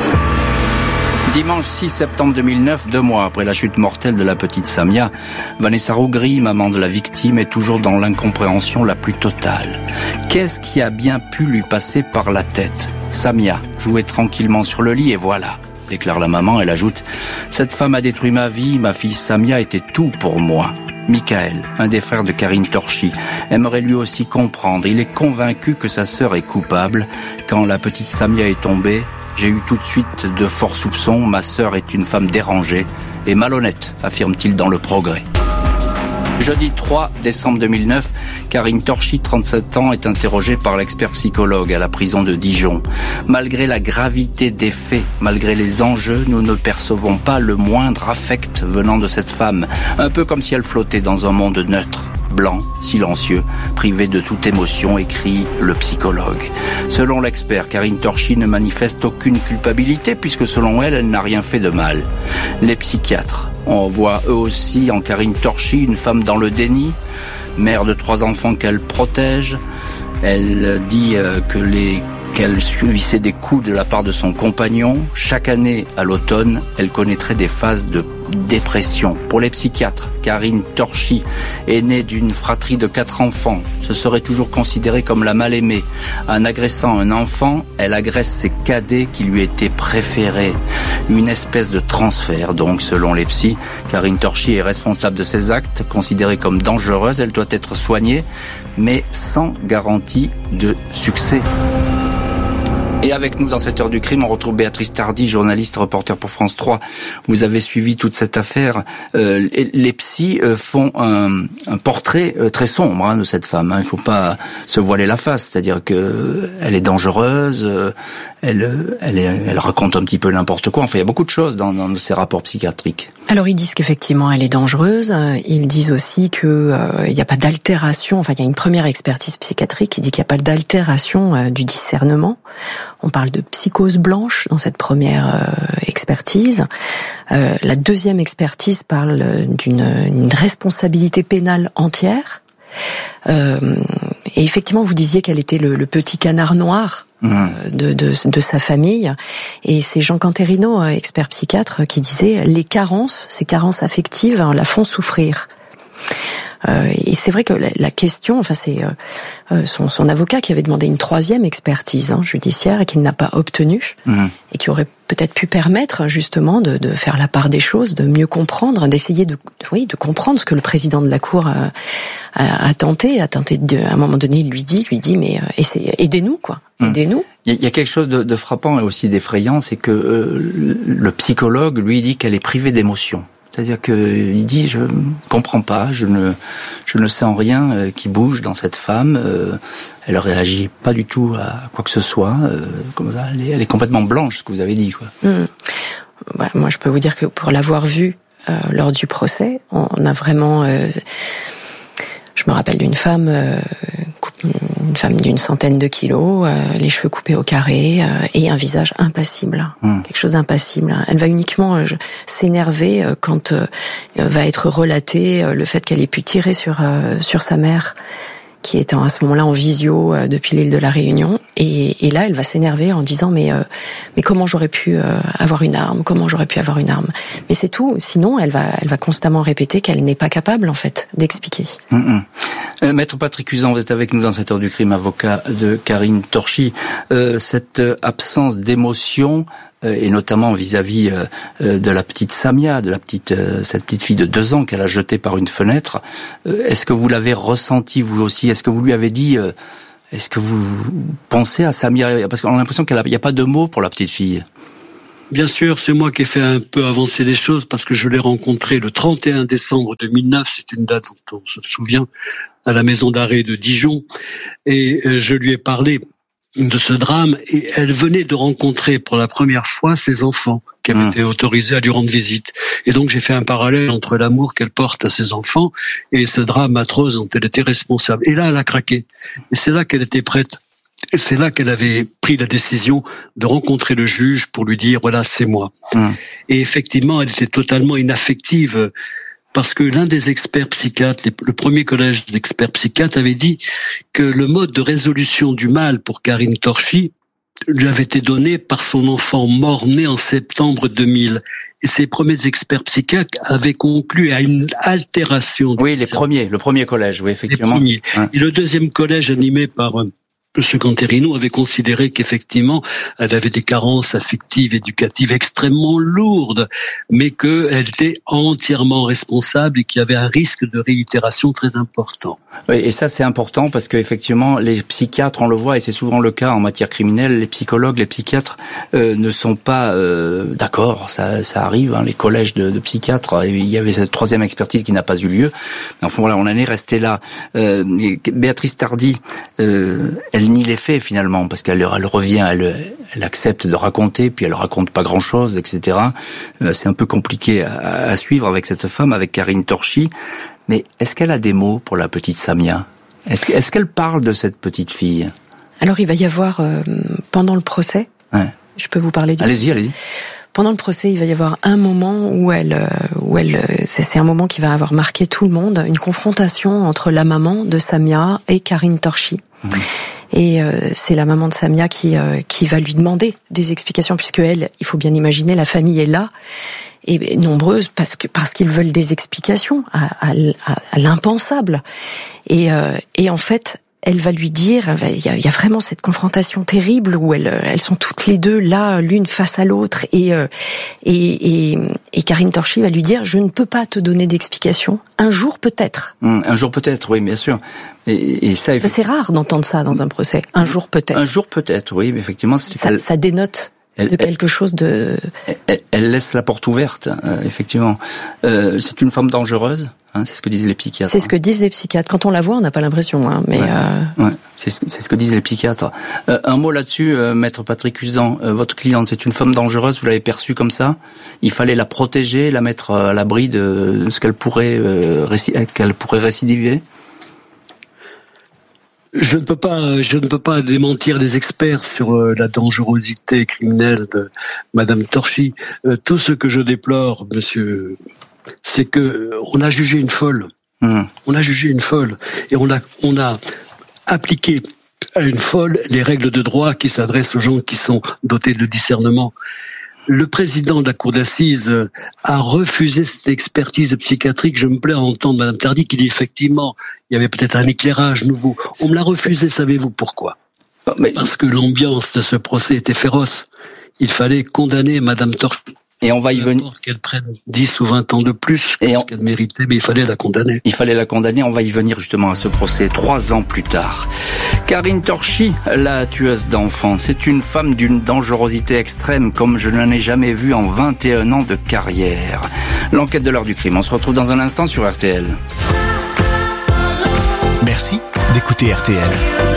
Dimanche 6 septembre 2009, 2 mois après la chute mortelle de la petite Samia, Vanessa Rougry, maman de la victime, est toujours dans l'incompréhension la plus totale. Qu'est-ce qui a bien pu lui passer par la tête? Samia jouait tranquillement sur le lit et voilà, déclare la maman. Elle ajoute « Cette femme a détruit ma vie, ma fille Samia était tout pour moi ». Michael, un des frères de Karine Torchy, aimerait lui aussi comprendre. Il est convaincu que sa sœur est coupable. Quand la petite Samia est tombée, j'ai eu tout de suite de forts soupçons. Ma sœur est une femme dérangée et malhonnête, affirme-t-il dans Le Progrès. Jeudi 3 décembre 2009, Karine Torchy, 37 ans, est interrogée par l'expert psychologue à la prison de Dijon. Malgré la gravité des faits, malgré les enjeux, nous ne percevons pas le moindre affect venant de cette femme. Un peu comme si elle flottait dans un monde neutre. Blanc, silencieux, privé de toute émotion, écrit le psychologue. Selon l'expert, Karine Torchy ne manifeste aucune culpabilité puisque selon elle, elle n'a rien fait de mal. Les psychiatres, on voit eux aussi en Karine Torchy une femme dans le déni, mère de 3 enfants qu'elle protège. Elle dit qu'elle subissait des coups de la part de son compagnon. Chaque année, à l'automne, elle connaîtrait des phases de dépression. Pour les psychiatres, Karine Torchy est née d'une fratrie de 4 enfants. Ce serait toujours considéré comme la mal-aimée. En agressant un enfant, elle agresse ses cadets qui lui étaient préférés. Une espèce de transfert, donc, selon les psys. Karine Torchy est responsable de ses actes, considérée comme dangereuse. Elle doit être soignée, mais sans garantie de succès. Et avec nous dans cette heure du crime, on retrouve Béatrice Tardy, journaliste, reporter pour France 3. Vous avez suivi toute cette affaire. Les psys font un portrait très sombre de cette femme. Il ne faut pas se voiler la face, c'est-à-dire que elle est dangereuse, elle raconte un petit peu n'importe quoi. Enfin, il y a beaucoup de choses dans ces rapports psychiatriques. Alors ils disent qu'effectivement elle est dangereuse. Ils disent aussi que il n'y a pas d'altération. Enfin, il y a une première expertise psychiatrique qui dit qu'il n'y a pas d'altération du discernement. On parle de psychose blanche dans cette première expertise. La deuxième expertise parle d'une responsabilité pénale entière. Et effectivement, vous disiez qu'elle était le petit canard noir de sa famille. Et c'est Jean Canterino, expert psychiatre, qui disait ces carences affectives la font souffrir. Et c'est vrai que la question, enfin c'est son avocat qui avait demandé une 3e expertise judiciaire et qu'il n'a pas obtenue, et qui aurait peut-être pu permettre justement de faire la part des choses, de mieux comprendre, d'essayer de comprendre ce que le président de la Cour a tenté à un moment donné, il lui dit mais aidez-nous quoi. Aidez-nous. Il y a quelque chose de frappant et aussi d'effrayant, c'est que le psychologue lui dit qu'elle est privée d'émotion. C'est-à-dire qu'il dit je comprends pas, je ne sens rien qui bouge dans cette femme. Elle réagit pas du tout à quoi que ce soit. Comme ça, elle est complètement blanche, ce que vous avez dit, quoi. Moi, je peux vous dire que pour l'avoir vue lors du procès, on a vraiment. Je me rappelle d'une femme, une femme d'une centaine de kilos, les cheveux coupés au carré et un visage impassible, quelque chose d'impassible. Elle va uniquement s'énerver quand va être relaté le fait qu'elle ait pu tirer sur sa mère, qui était à ce moment-là en visio depuis l'île de la Réunion, Et là, elle va s'énerver en disant mais comment j'aurais pu avoir une arme, mais c'est tout. Sinon, elle va constamment répéter qu'elle n'est pas capable en fait d'expliquer. Maître Patrick Usan, vous êtes avec nous dans cette heure du crime, avocat de Karine Torchy. Cette absence d'émotion et notamment vis-à-vis de la petite Samia, cette petite fille de 2 ans qu'elle a jetée par une fenêtre. Est-ce que vous l'avez ressenti vous aussi? Est-ce que vous lui avez dit est-ce que vous pensez à Samia? Parce qu'on a l'impression qu'il n'y a pas de mots pour la petite fille. Bien sûr, c'est moi qui ai fait un peu avancer les choses parce que je l'ai rencontré le 31 décembre 2009, c'est une date dont on se souvient, à la maison d'arrêt de Dijon, et je lui ai parlé de ce drame et elle venait de rencontrer pour la première fois ses enfants qui avaient été autorisés à lui rendre visite. Et donc j'ai fait un parallèle entre l'amour qu'elle porte à ses enfants et ce drame atroce dont elle était responsable. Et là, elle a craqué. Et c'est là qu'elle était prête. Et c'est là qu'elle avait pris la décision de rencontrer le juge pour lui dire voilà, c'est moi. Et effectivement, elle était totalement inaffective parce que l'un des experts psychiatres, le premier collège d'experts psychiatres avait dit que le mode de résolution du mal pour Karine Torchy lui avait été donné par son enfant mort-né en septembre 2000. Et ces premiers experts psychiatres avaient conclu à une altération. Oui, le premier collège, oui, effectivement. Et le deuxième collège animé par M. Canterino avait considéré qu'effectivement, elle avait des carences affectives, éducatives extrêmement lourdes, mais qu'elle était entièrement responsable et qu'il y avait un risque de réitération très important. Oui, et ça c'est important parce qu'effectivement, les psychiatres, on le voit, et c'est souvent le cas en matière criminelle, les psychologues, les psychiatres ne sont pas d'accord, ça arrive, les collèges de psychiatres, il y avait cette 3e expertise qui n'a pas eu lieu, mais enfin voilà, on en est resté là. Béatrice Tardy, elle nie les faits finalement, parce qu'elle revient, elle accepte de raconter, puis elle raconte pas grand-chose, etc. C'est un peu compliqué à suivre avec cette femme, avec Karine Torchy. Mais est-ce qu'elle a des mots pour la petite Samia? Est-ce qu'elle parle de cette petite fille? Alors il va y avoir, pendant le procès, je peux vous parler du... Allez-y. Pendant le procès, il va y avoir un moment où c'est un moment qui va avoir marqué tout le monde, une confrontation entre la maman de Samia et Karine Torchy. Et c'est la maman de Samia qui va lui demander des explications, puisque elle, il faut bien imaginer, la famille est là et nombreuse parce qu'ils veulent des explications à l'impensable. Et en fait, elle va lui dire, il y a vraiment cette confrontation terrible où elles sont toutes les deux là, l'une face à l'autre, et Karine Torchy va lui dire, je ne peux pas te donner d'explication. Un jour peut-être. Un jour peut-être, oui, bien sûr. Et ça, c'est rare d'entendre ça dans un procès. Un jour peut-être. Un jour peut-être, oui, mais effectivement, ça dénote de quelque chose de. Elle laisse la porte ouverte, effectivement. C'est une femme dangereuse. C'est ce que disent les psychiatres. C'est ce que disent les psychiatres. Quand on la voit, on n'a pas l'impression, mais. Ouais. C'est ce que disent les psychiatres. Un mot là-dessus, Maître Patrick Usan. Votre cliente, c'est une femme dangereuse. Vous l'avez perçue comme ça. Il fallait la protéger, la mettre à l'abri de ce qu'elle pourrait récidiver. Je ne peux pas démentir les experts sur la dangerosité criminelle de Madame Torchy. Tout ce que je déplore, monsieur, c'est que on a jugé une folle. On a jugé une folle et on a appliqué à une folle les règles de droit qui s'adressent aux gens qui sont dotés de discernement. Le président de la cour d'assises a refusé cette expertise psychiatrique. Je me plais à entendre Madame Tardy qui dit effectivement, il y avait peut-être un éclairage nouveau. On me l'a refusé, savez-vous pourquoi? Parce que l'ambiance de ce procès était féroce. Il fallait condamner Madame Torchy. Et on va y venir. Qu'elle prenne 10 ou 20 ans de plus que ce qu'elle méritait, mais il fallait la condamner. On va y venir justement à ce procès 3 ans plus tard. Karine Torchy, la tueuse d'enfants, c'est une femme d'une dangerosité extrême comme je n'en ai jamais vu en 21 ans de carrière. L'enquête de l'heure du crime. On se retrouve dans un instant sur RTL. Merci d'écouter RTL.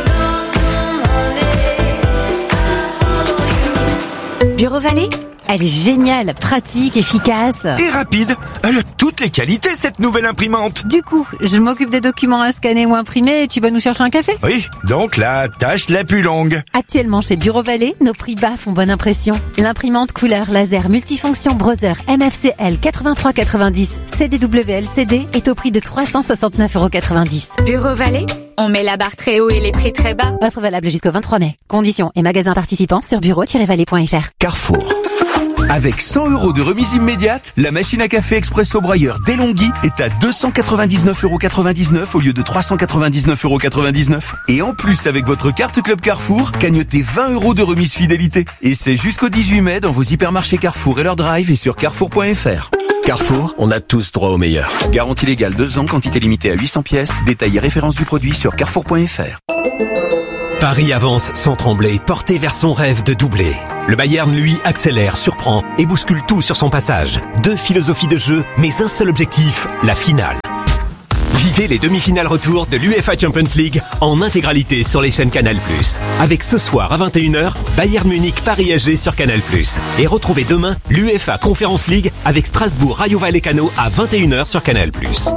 Bureau Vallée, elle est géniale, pratique, efficace. Et rapide. Elle a toutes les qualités, cette nouvelle imprimante. Du coup, je m'occupe des documents à scanner ou imprimer et tu vas nous chercher un café? Oui, donc la tâche la plus longue. Actuellement chez Bureau Vallée, nos prix bas font bonne impression. L'imprimante couleur laser multifonction Brother MFCL 8390 CDW LCD est au prix de 369,90 €. Bureau Vallée, On met la barre très haut et les prix très bas. Offre valable jusqu'au 23 mai. Conditions et magasins participants sur bureau-vallée.fr. Carrefour. Avec 100 € de remise immédiate, la machine à café Expresso Broyeur DeLonghi est à 299,99 € au lieu de 399,99 €. Et en plus, avec votre carte Club Carrefour, cagnotez 20 € de remise fidélité. Et c'est jusqu'au 18 mai dans vos hypermarchés Carrefour et leur drive et sur carrefour.fr. Carrefour, on a tous droit au meilleur. Garantie légale 2 ans, quantité limitée à 800 pièces. Détail et référence du produit sur carrefour.fr. Paris avance sans trembler, porté vers son rêve de doubler. Le Bayern, lui, accélère, surprend et bouscule tout sur son passage. 2 philosophies de jeu, mais un seul objectif, la finale. Vivez les demi-finales retour de l'UEFA Champions League en intégralité sur les chaînes Canal+. Avec ce soir à 21h, Bayern Munich Paris AG sur Canal+. Et retrouvez demain l'UEFA Conference League avec Strasbourg Rayo Vallecano à 21h sur Canal+.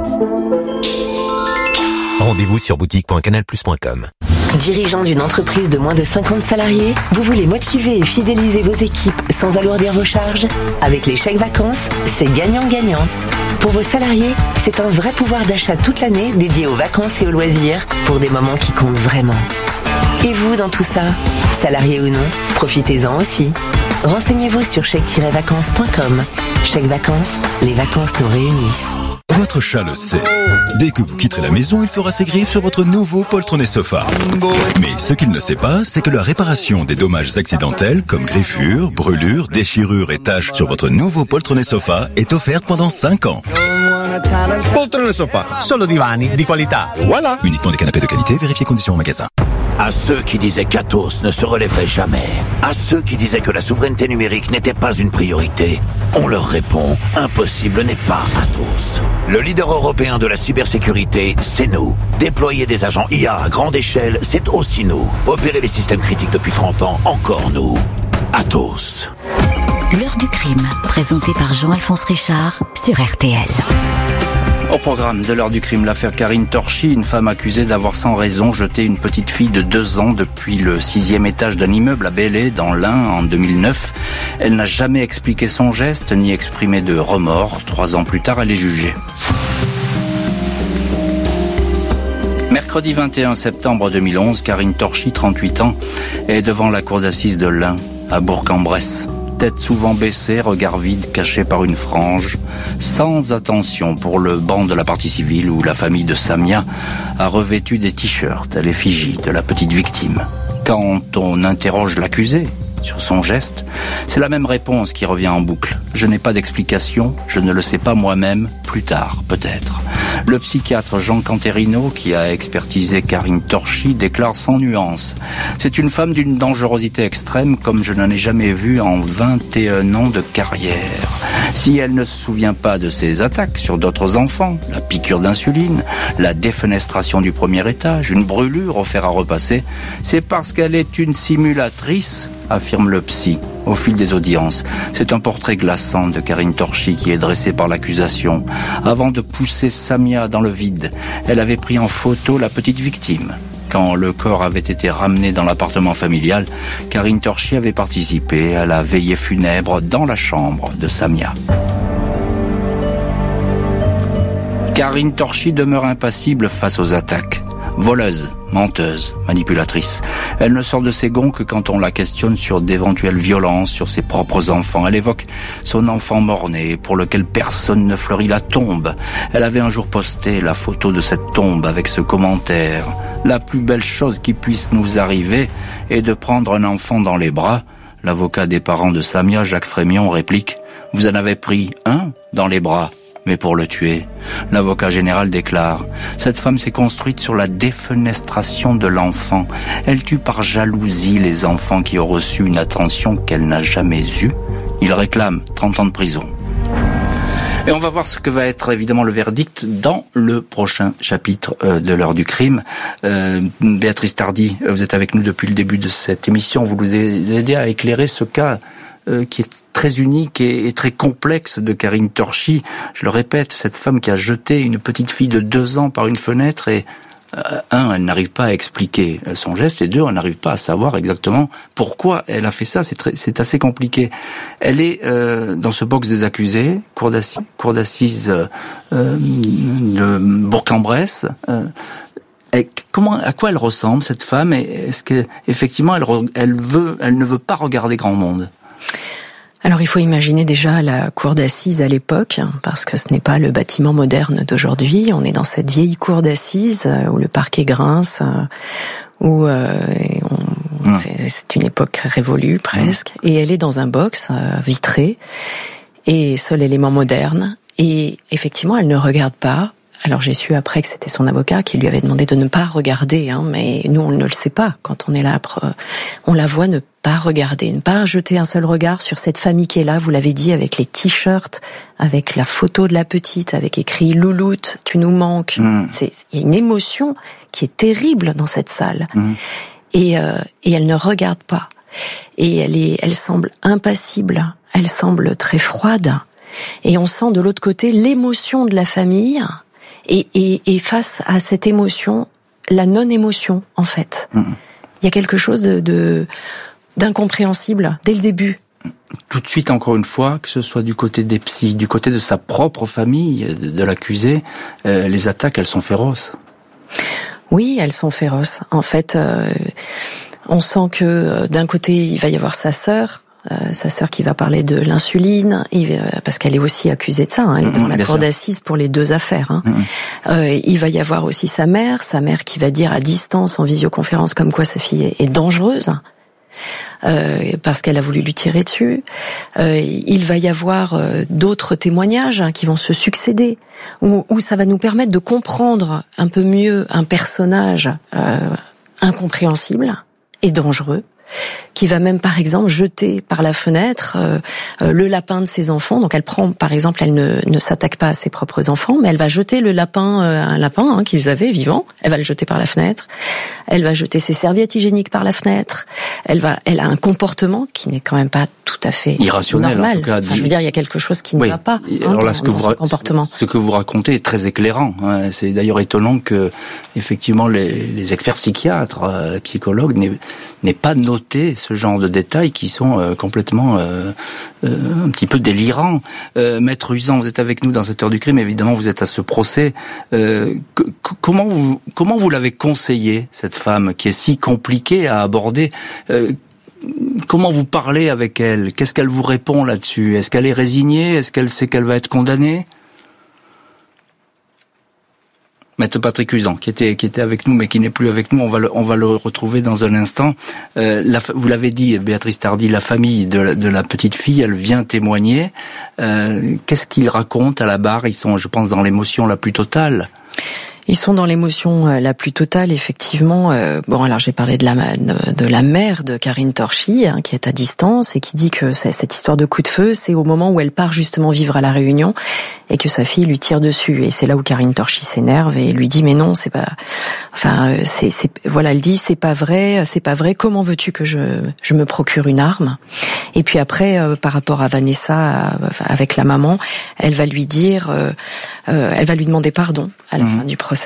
Rendez-vous sur boutique.canalplus.com. Dirigeant d'une entreprise de moins de 50 salariés, vous voulez motiver et fidéliser vos équipes sans alourdir vos charges? Avec les chèques vacances, c'est gagnant-gagnant. Pour vos salariés, c'est un vrai pouvoir d'achat toute l'année dédié aux vacances et aux loisirs pour des moments qui comptent vraiment. Et vous, dans tout ça, salarié ou non, profitez-en aussi. Renseignez-vous sur chèque-vacances.com. Chèques vacances, les vacances nous réunissent. Votre chat le sait. Dès que vous quitterez la maison, il fera ses griffes sur votre nouveau poltronné sofa. Mais ce qu'il ne sait pas, c'est que la réparation des dommages accidentels comme griffures, brûlures, déchirures et taches sur votre nouveau poltronné sofa est offerte pendant 5 ans. Poltrone sofa, solo divani di qualità. Voilà. Uniquement des canapés de qualité, vérifiez conditions en magasin. À ceux qui disaient qu'Atos ne se relèverait jamais, à ceux qui disaient que la souveraineté numérique n'était pas une priorité, on leur répond, impossible n'est pas Atos. Le leader européen de la cybersécurité, c'est nous. Déployer des agents IA à grande échelle, c'est aussi nous. Opérer les systèmes critiques depuis 30 ans, encore nous. Atos. L'heure du crime, présenté par Jean-Alphonse Richard sur RTL. Au programme de l'heure du crime, l'affaire Karine Torchy, une femme accusée d'avoir sans raison jeté une petite fille de 2 ans depuis le 6e étage d'un immeuble à Belley, dans l'Ain, en 2009. Elle n'a jamais expliqué son geste, ni exprimé de remords. 3 ans plus tard, elle est jugée. Mercredi 21 septembre 2011, Karine Torchy, 38 ans, est devant la cour d'assises de l'Ain, à Bourg-en-Bresse. Tête souvent baissée, regard vide caché par une frange, sans attention pour le banc de la partie civile où la famille de Samia a revêtu des t-shirts à l'effigie de la petite victime. Quand on interroge l'accusé sur son geste, c'est la même réponse qui revient en boucle. Je n'ai pas d'explication, je ne le sais pas moi-même, plus tard peut-être. Le psychiatre Jean Canterino, qui a expertisé Karine Torchy, déclare sans nuance. C'est une femme d'une dangerosité extrême comme je n'en ai jamais vu en 21 ans de carrière. Si elle ne se souvient pas de ses attaques sur d'autres enfants, la piqûre d'insuline, la défenestration du premier étage, une brûlure au fer à repasser, c'est parce qu'elle est une simulatrice, affirme le psy, au fil des audiences. C'est un portrait glaçant de Karine Torchy qui est dressé par l'accusation. Avant de pousser Samia dans le vide, elle avait pris en photo la petite victime. Quand le corps avait été ramené dans l'appartement familial, Karine Torchy avait participé à la veillée funèbre dans la chambre de Samia. Karine Torchy demeure impassible face aux attaques. Voleuse, menteuse, manipulatrice. Elle ne sort de ses gonds que quand on la questionne sur d'éventuelles violences sur ses propres enfants. Elle évoque son enfant mort-né pour lequel personne ne fleurit la tombe. Elle avait un jour posté la photo de cette tombe avec ce commentaire. La plus belle chose qui puisse nous arriver est de prendre un enfant dans les bras. L'avocat des parents de Samia, Jacques Frémion, réplique « Vous en avez pris un dans les bras ?» Mais pour le tuer, l'avocat général déclare « Cette femme s'est construite sur la défenestration de l'enfant. Elle tue par jalousie les enfants qui ont reçu une attention qu'elle n'a jamais eue. » Il réclame 30 ans de prison. Et on va voir ce que va être évidemment le verdict dans le prochain chapitre de l'heure du crime. Béatrice Tardy, vous êtes avec nous depuis le début de cette émission. Vous nous aidez à éclairer ce cas qui est très unique et très complexe de Karine Torchy. Je le répète, cette femme qui a jeté une petite fille de 2 ans par une fenêtre et elle n'arrive pas à expliquer son geste et 2, elle n'arrive pas à savoir exactement pourquoi elle a fait ça. C'est assez compliqué. Elle est dans ce box des accusés, cour d'assises de Bourg-en-Bresse. À quoi elle ressemble, cette femme? Et est-ce que effectivement elle ne veut pas regarder grand monde? Alors il faut imaginer déjà la cour d'assises à l'époque, parce que ce n'est pas le bâtiment moderne d'aujourd'hui. On est dans cette vieille cour d'assises où le parquet grince, où c'est une époque révolue presque. Et elle est dans un box vitré, et seul élément moderne. Et effectivement, elle ne regarde pas. Alors j'ai su après que c'était son avocat qui lui avait demandé de ne pas regarder, mais nous on ne le sait pas. Quand on est là, on la voit ne pas regarder, ne pas jeter un seul regard sur cette famille qui est là, vous l'avez dit, avec les t-shirts, avec la photo de la petite, avec écrit « Louloute, tu nous manques ». Il y a une émotion qui est terrible dans cette salle. Et elle ne regarde pas. Et elle semble impassible, elle semble très froide. Et on sent de l'autre côté l'émotion de la famille. Et face à cette émotion, la non-émotion, en fait. Il y a quelque chose d'incompréhensible dès le début. Tout de suite, encore une fois, que ce soit du côté des psys, du côté de sa propre famille, de l'accusé, les attaques, elles sont féroces. Oui, elles sont féroces. En fait, on sent que d'un côté, il va y avoir sa sœur qui va parler de l'insuline, parce qu'elle est aussi accusée de ça, elle est devant la cour d'assises pour les deux affaires. Il va y avoir aussi sa mère qui va dire à distance, en visioconférence, comme quoi sa fille est dangereuse, parce qu'elle a voulu lui tirer dessus. Il va y avoir d'autres témoignages qui vont se succéder, où ça va nous permettre de comprendre un peu mieux un personnage incompréhensible et dangereux, qui va même, par exemple, jeter par la fenêtre le lapin de ses enfants. Donc elle prend, par exemple, elle ne s'attaque pas à ses propres enfants, mais elle va jeter le lapin, un lapin qu'ils avaient vivant, elle va le jeter par la fenêtre. Elle va jeter ses serviettes hygiéniques par la fenêtre. Elle a un comportement qui n'est quand même pas tout à fait irrationnel, normal. En tout cas, je veux dire, il y a quelque chose qui ne va pas alors là, dans son comportement. Ce que vous racontez est très éclairant. C'est d'ailleurs étonnant que, effectivement, les experts psychiatres, psychologues n'aient pas noté ce genre de détails qui sont complètement un petit peu délirants. Maître Uzan, vous êtes avec nous dans cette heure du crime. Évidemment, vous êtes à ce procès. Comment vous l'avez conseillé, cette femme qui est si compliquée à aborder? Comment vous parlez avec elle? Qu'est-ce qu'elle vous répond là-dessus? Est-ce qu'elle est résignée? Est-ce qu'elle sait qu'elle va être condamnée? Maître Patrick Uzan, qui était avec nous, mais qui n'est plus avec nous, on va le retrouver dans un instant. Vous l'avez dit, Béatrice Tardy, la famille de la petite fille, elle vient témoigner. Qu'est-ce qu'ils racontent à la barre? Ils sont, je pense, dans l'émotion la plus totale. Ils sont dans l'émotion la plus totale, effectivement. Alors j'ai parlé de la mère de Karine Torchy, qui est à distance et qui dit que cette histoire de coup de feu, c'est au moment où elle part justement vivre à La Réunion et que sa fille lui tire dessus. Et c'est là où Karine Torchy s'énerve et lui dit mais non, c'est pas. Enfin, elle dit c'est pas vrai. Comment veux-tu que je me procure une arme? Et puis après, par rapport à Vanessa, avec la maman, elle va lui dire, elle va lui demander pardon à la fin du procès.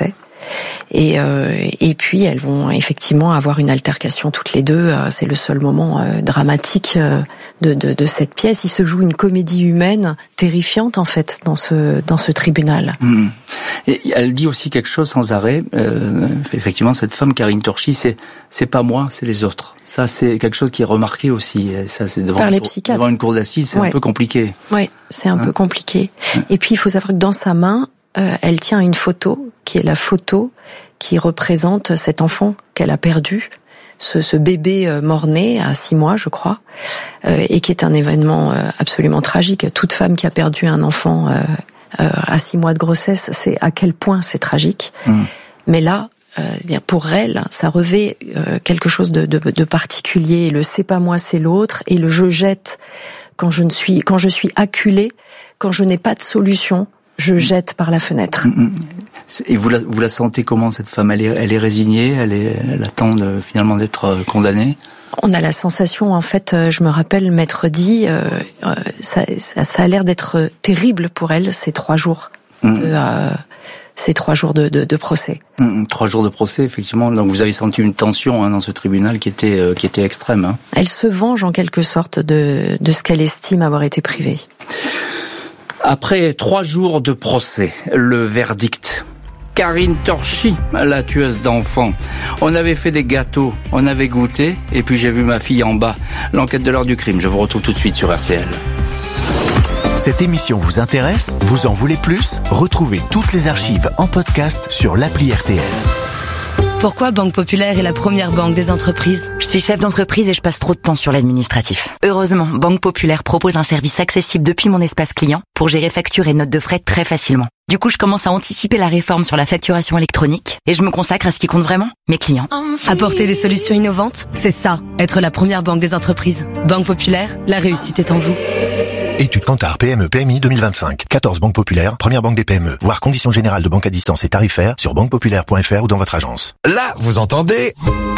Et puis elles vont effectivement avoir une altercation toutes les deux. C'est le seul moment dramatique de cette pièce. Il se joue une comédie humaine terrifiante en fait dans ce tribunal. Et elle dit aussi quelque chose sans arrêt. Effectivement, cette femme Karine Torchy, c'est pas moi, c'est les autres. Ça, c'est quelque chose qui est remarqué aussi. Ça, c'est par les psychiatres. Devant une cour d'assises, c'est un peu compliqué. Ouais, c'est un peu compliqué. Et puis il faut savoir que dans sa main, elle tient une photo qui est la photo qui représente cet enfant qu'elle a perdu, ce bébé mort-né à 6 mois, je crois, et qui est un événement absolument tragique. Toute femme qui a perdu un enfant à 6 mois de grossesse, c'est à quel point c'est tragique. Mais là, pour elle, ça revêt quelque chose de particulier. Le c'est pas moi, c'est l'autre, et le je jette quand je suis acculée, quand je n'ai pas de solution. Je jette par la fenêtre. Et vous la sentez comment, cette femme? Elle est résignée, elle attend finalement d'être condamnée? On a la sensation, en fait, je me rappelle m'être dit, ça a l'air d'être terrible pour elle, ces 3 jours. Ces 3 jours de procès. 3 jours de procès, effectivement. Donc vous avez senti une tension dans ce tribunal qui était extrême. Elle se venge en quelque sorte de ce qu'elle estime avoir été privée. Après 3 jours de procès, le verdict. Karine Torchy, la tueuse d'enfants. On avait fait des gâteaux, on avait goûté, et puis j'ai vu ma fille en bas. L'enquête de l'heure du crime, je vous retrouve tout de suite sur RTL. Cette émission vous intéresse ? Vous en voulez plus ? Retrouvez toutes les archives en podcast sur l'appli RTL. Pourquoi Banque Populaire est la première banque des entreprises ? Je suis chef d'entreprise et je passe trop de temps sur l'administratif. Heureusement, Banque Populaire propose un service accessible depuis mon espace client pour gérer factures et notes de frais très facilement. Du coup, je commence à anticiper la réforme sur la facturation électronique et je me consacre à ce qui compte vraiment, mes clients. Apporter des solutions innovantes, c'est ça, être la première banque des entreprises. Banque Populaire, la réussite est en vous. Étude Kantar PME PMI 2025. 14 banques populaires, première banque des PME. Voir conditions générales de banque à distance et tarifaires sur banquepopulaire.fr ou dans votre agence. Là, vous entendez ?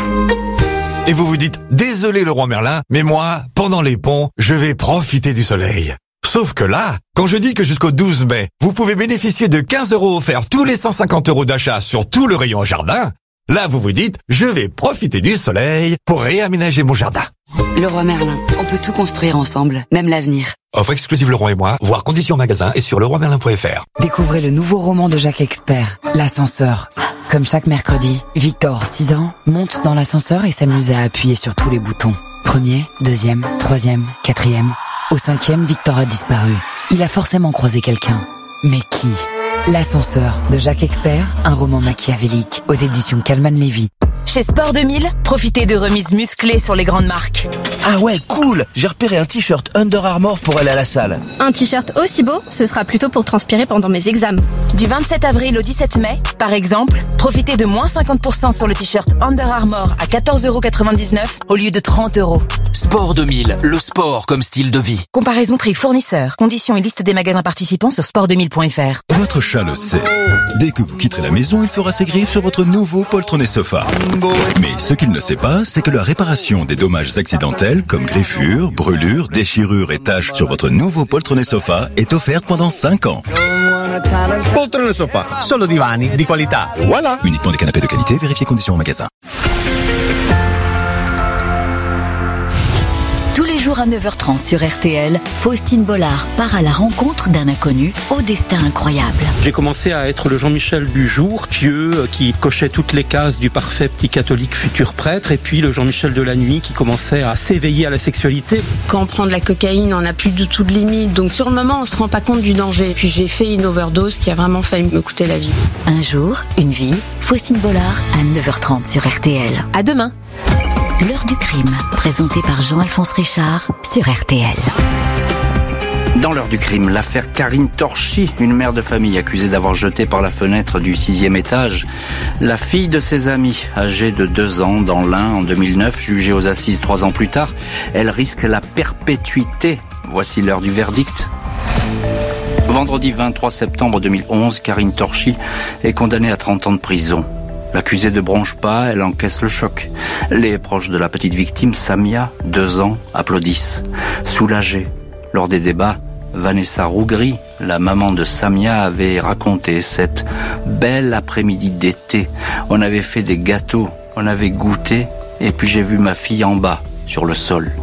Et vous vous dites, désolé le roi Merlin, mais moi, pendant les ponts, je vais profiter du soleil. Sauf que là, quand je dis que jusqu'au 12 mai, vous pouvez bénéficier de 15 € offerts tous les 150 € d'achat sur tout le rayon jardin, là vous vous dites, je vais profiter du soleil pour réaménager mon jardin. Le roi Merlin, on peut tout construire ensemble, même l'avenir. Offre exclusive Le Roi et moi, voir conditions magasin et sur leroimerlin.fr. Découvrez le nouveau roman de Jacques Expert, L'ascenseur. Comme chaque mercredi, Victor, 6 ans, monte dans l'ascenseur et s'amuse à appuyer sur tous les boutons. 1er, 2e, 3e, 4e. Au 5e, Victor a disparu. Il a forcément croisé quelqu'un. Mais qui ? L'ascenseur de Jacques Expert, un roman machiavélique aux éditions Calman Lévy. Chez Sport 2000, profitez de remises musclées sur les grandes marques. Ah ouais, cool! J'ai repéré un t-shirt Under Armour pour aller à la salle. Un t-shirt aussi beau, ce sera plutôt pour transpirer pendant mes examens. Du 27 avril au 17 mai, par exemple, profitez de moins 50% sur le t-shirt Under Armour à 14,99 € au lieu de 30 €. Sport 2000, le sport comme style de vie. Comparaison prix fournisseur. Conditions et liste des magasins participants sur sport2000.fr. Votre chat le sait. Dès que vous quitterez la maison, il fera ses griffes sur votre nouveau poltronnet sofa. Mais ce qu'il ne sait pas, c'est que la réparation des dommages accidentels comme griffures, brûlures, déchirures et taches sur votre nouveau poltronnet sofa est offerte pendant 5 ans. Poltrone sofa, solo divani di qualità. Voilà. Uniquement des canapés de qualité, vérifiez conditions en magasin. Tous les jours à 9h30 sur RTL, Faustine Bollard part à la rencontre d'un inconnu au destin incroyable. J'ai commencé à être le Jean-Michel du jour, pieux, qui cochait toutes les cases du parfait petit catholique futur prêtre, et puis le Jean-Michel de la nuit qui commençait à s'éveiller à la sexualité. Quand on prend de la cocaïne, on n'a plus du tout de limite, donc sur le moment, on se rend pas compte du danger. Puis j'ai fait une overdose qui a vraiment failli me coûter la vie. Un jour, une vie, Faustine Bollard à 9h30 sur RTL. À demain. L'heure du crime, présentée par Jean-Alphonse Richard sur RTL. Dans l'heure du crime, l'affaire Karine Torchy, une mère de famille accusée d'avoir jeté par la fenêtre du 6e étage la fille de ses amis, âgée de 2 ans dans l'Ain en 2009, jugée aux assises 3 ans plus tard. Elle risque la perpétuité. Voici l'heure du verdict. Vendredi 23 septembre 2011, Karine Torchy est condamnée à 30 ans de prison. L'accusée ne bronche pas, elle encaisse le choc. Les proches de la petite victime, Samia, 2 ans, applaudissent. Soulagés. Lors des débats, Vanessa Rougri, la maman de Samia, avait raconté cette belle après-midi d'été. On avait fait des gâteaux, on avait goûté, et puis j'ai vu ma fille en bas, sur le sol.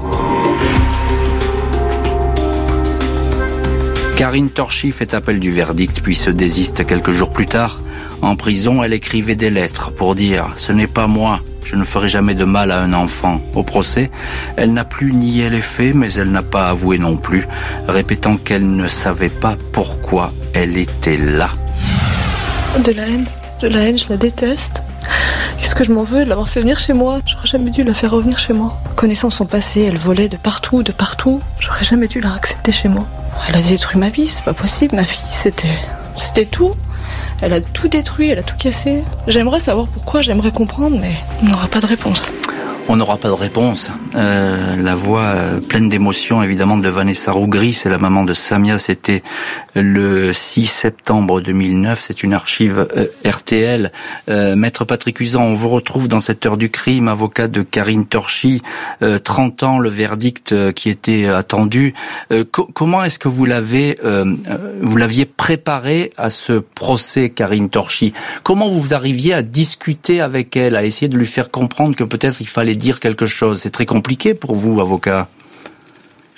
Karine Torchy fait appel du verdict, puis se désiste quelques jours plus tard. En prison, elle écrivait des lettres pour dire « Ce n'est pas moi, je ne ferai jamais de mal à un enfant ». Au procès, elle n'a plus nié les faits, mais elle n'a pas avoué non plus, répétant qu'elle ne savait pas pourquoi elle était là. De la haine, je la déteste. Qu'est-ce que je m'en veux de l'avoir fait venir chez moi? J'aurais jamais dû la faire revenir chez moi. Connaissant son passé, elle volait de partout. J'aurais jamais dû la accepter chez moi. Elle a détruit ma vie, c'est pas possible. Ma fille, c'était tout. Elle a tout détruit, elle a tout cassé. J'aimerais savoir pourquoi, j'aimerais comprendre, mais on n'aura pas de réponse. On n'aura pas de réponse. La voix pleine d'émotion, évidemment, de Vanessa Rougri, c'est la maman de Samia. C'était le 6 septembre 2009. C'est une archive RTL. Maître Patrick Usan, on vous retrouve dans cette heure du crime, avocat de Karine Torchy. 30 ans, le verdict qui était attendu. Comment est-ce que vous l'aviez préparé à ce procès, Karine Torchy? Comment vous arriviez à discuter avec elle, à essayer de lui faire comprendre que peut-être il fallait dire quelque chose? C'est très compliqué pour vous, avocat.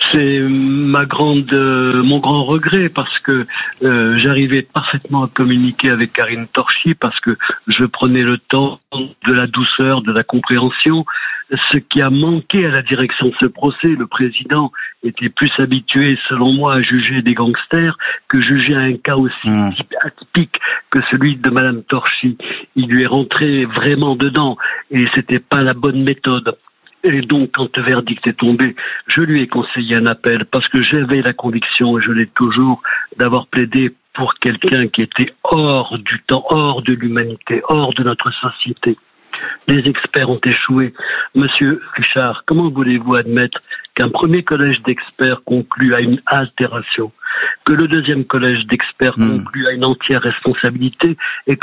C'est mon grand regret, parce que j'arrivais parfaitement à communiquer avec Karine Torchy, parce que je prenais le temps de la douceur, de la compréhension. Ce qui a manqué à la direction de ce procès, le président était plus habitué, selon moi, à juger des gangsters que juger un cas aussi atypique que celui de Madame Torchy. Il lui est rentré vraiment dedans et c'était pas la bonne méthode. Et donc, quand le verdict est tombé, je lui ai conseillé un appel parce que j'avais la conviction, et je l'ai toujours, d'avoir plaidé pour quelqu'un qui était hors du temps, hors de l'humanité, hors de notre société. Les experts ont échoué. Monsieur Richard, comment voulez-vous admettre qu'un premier collège d'experts conclut à une altération, que le deuxième collège d'experts conclut à une entière responsabilité et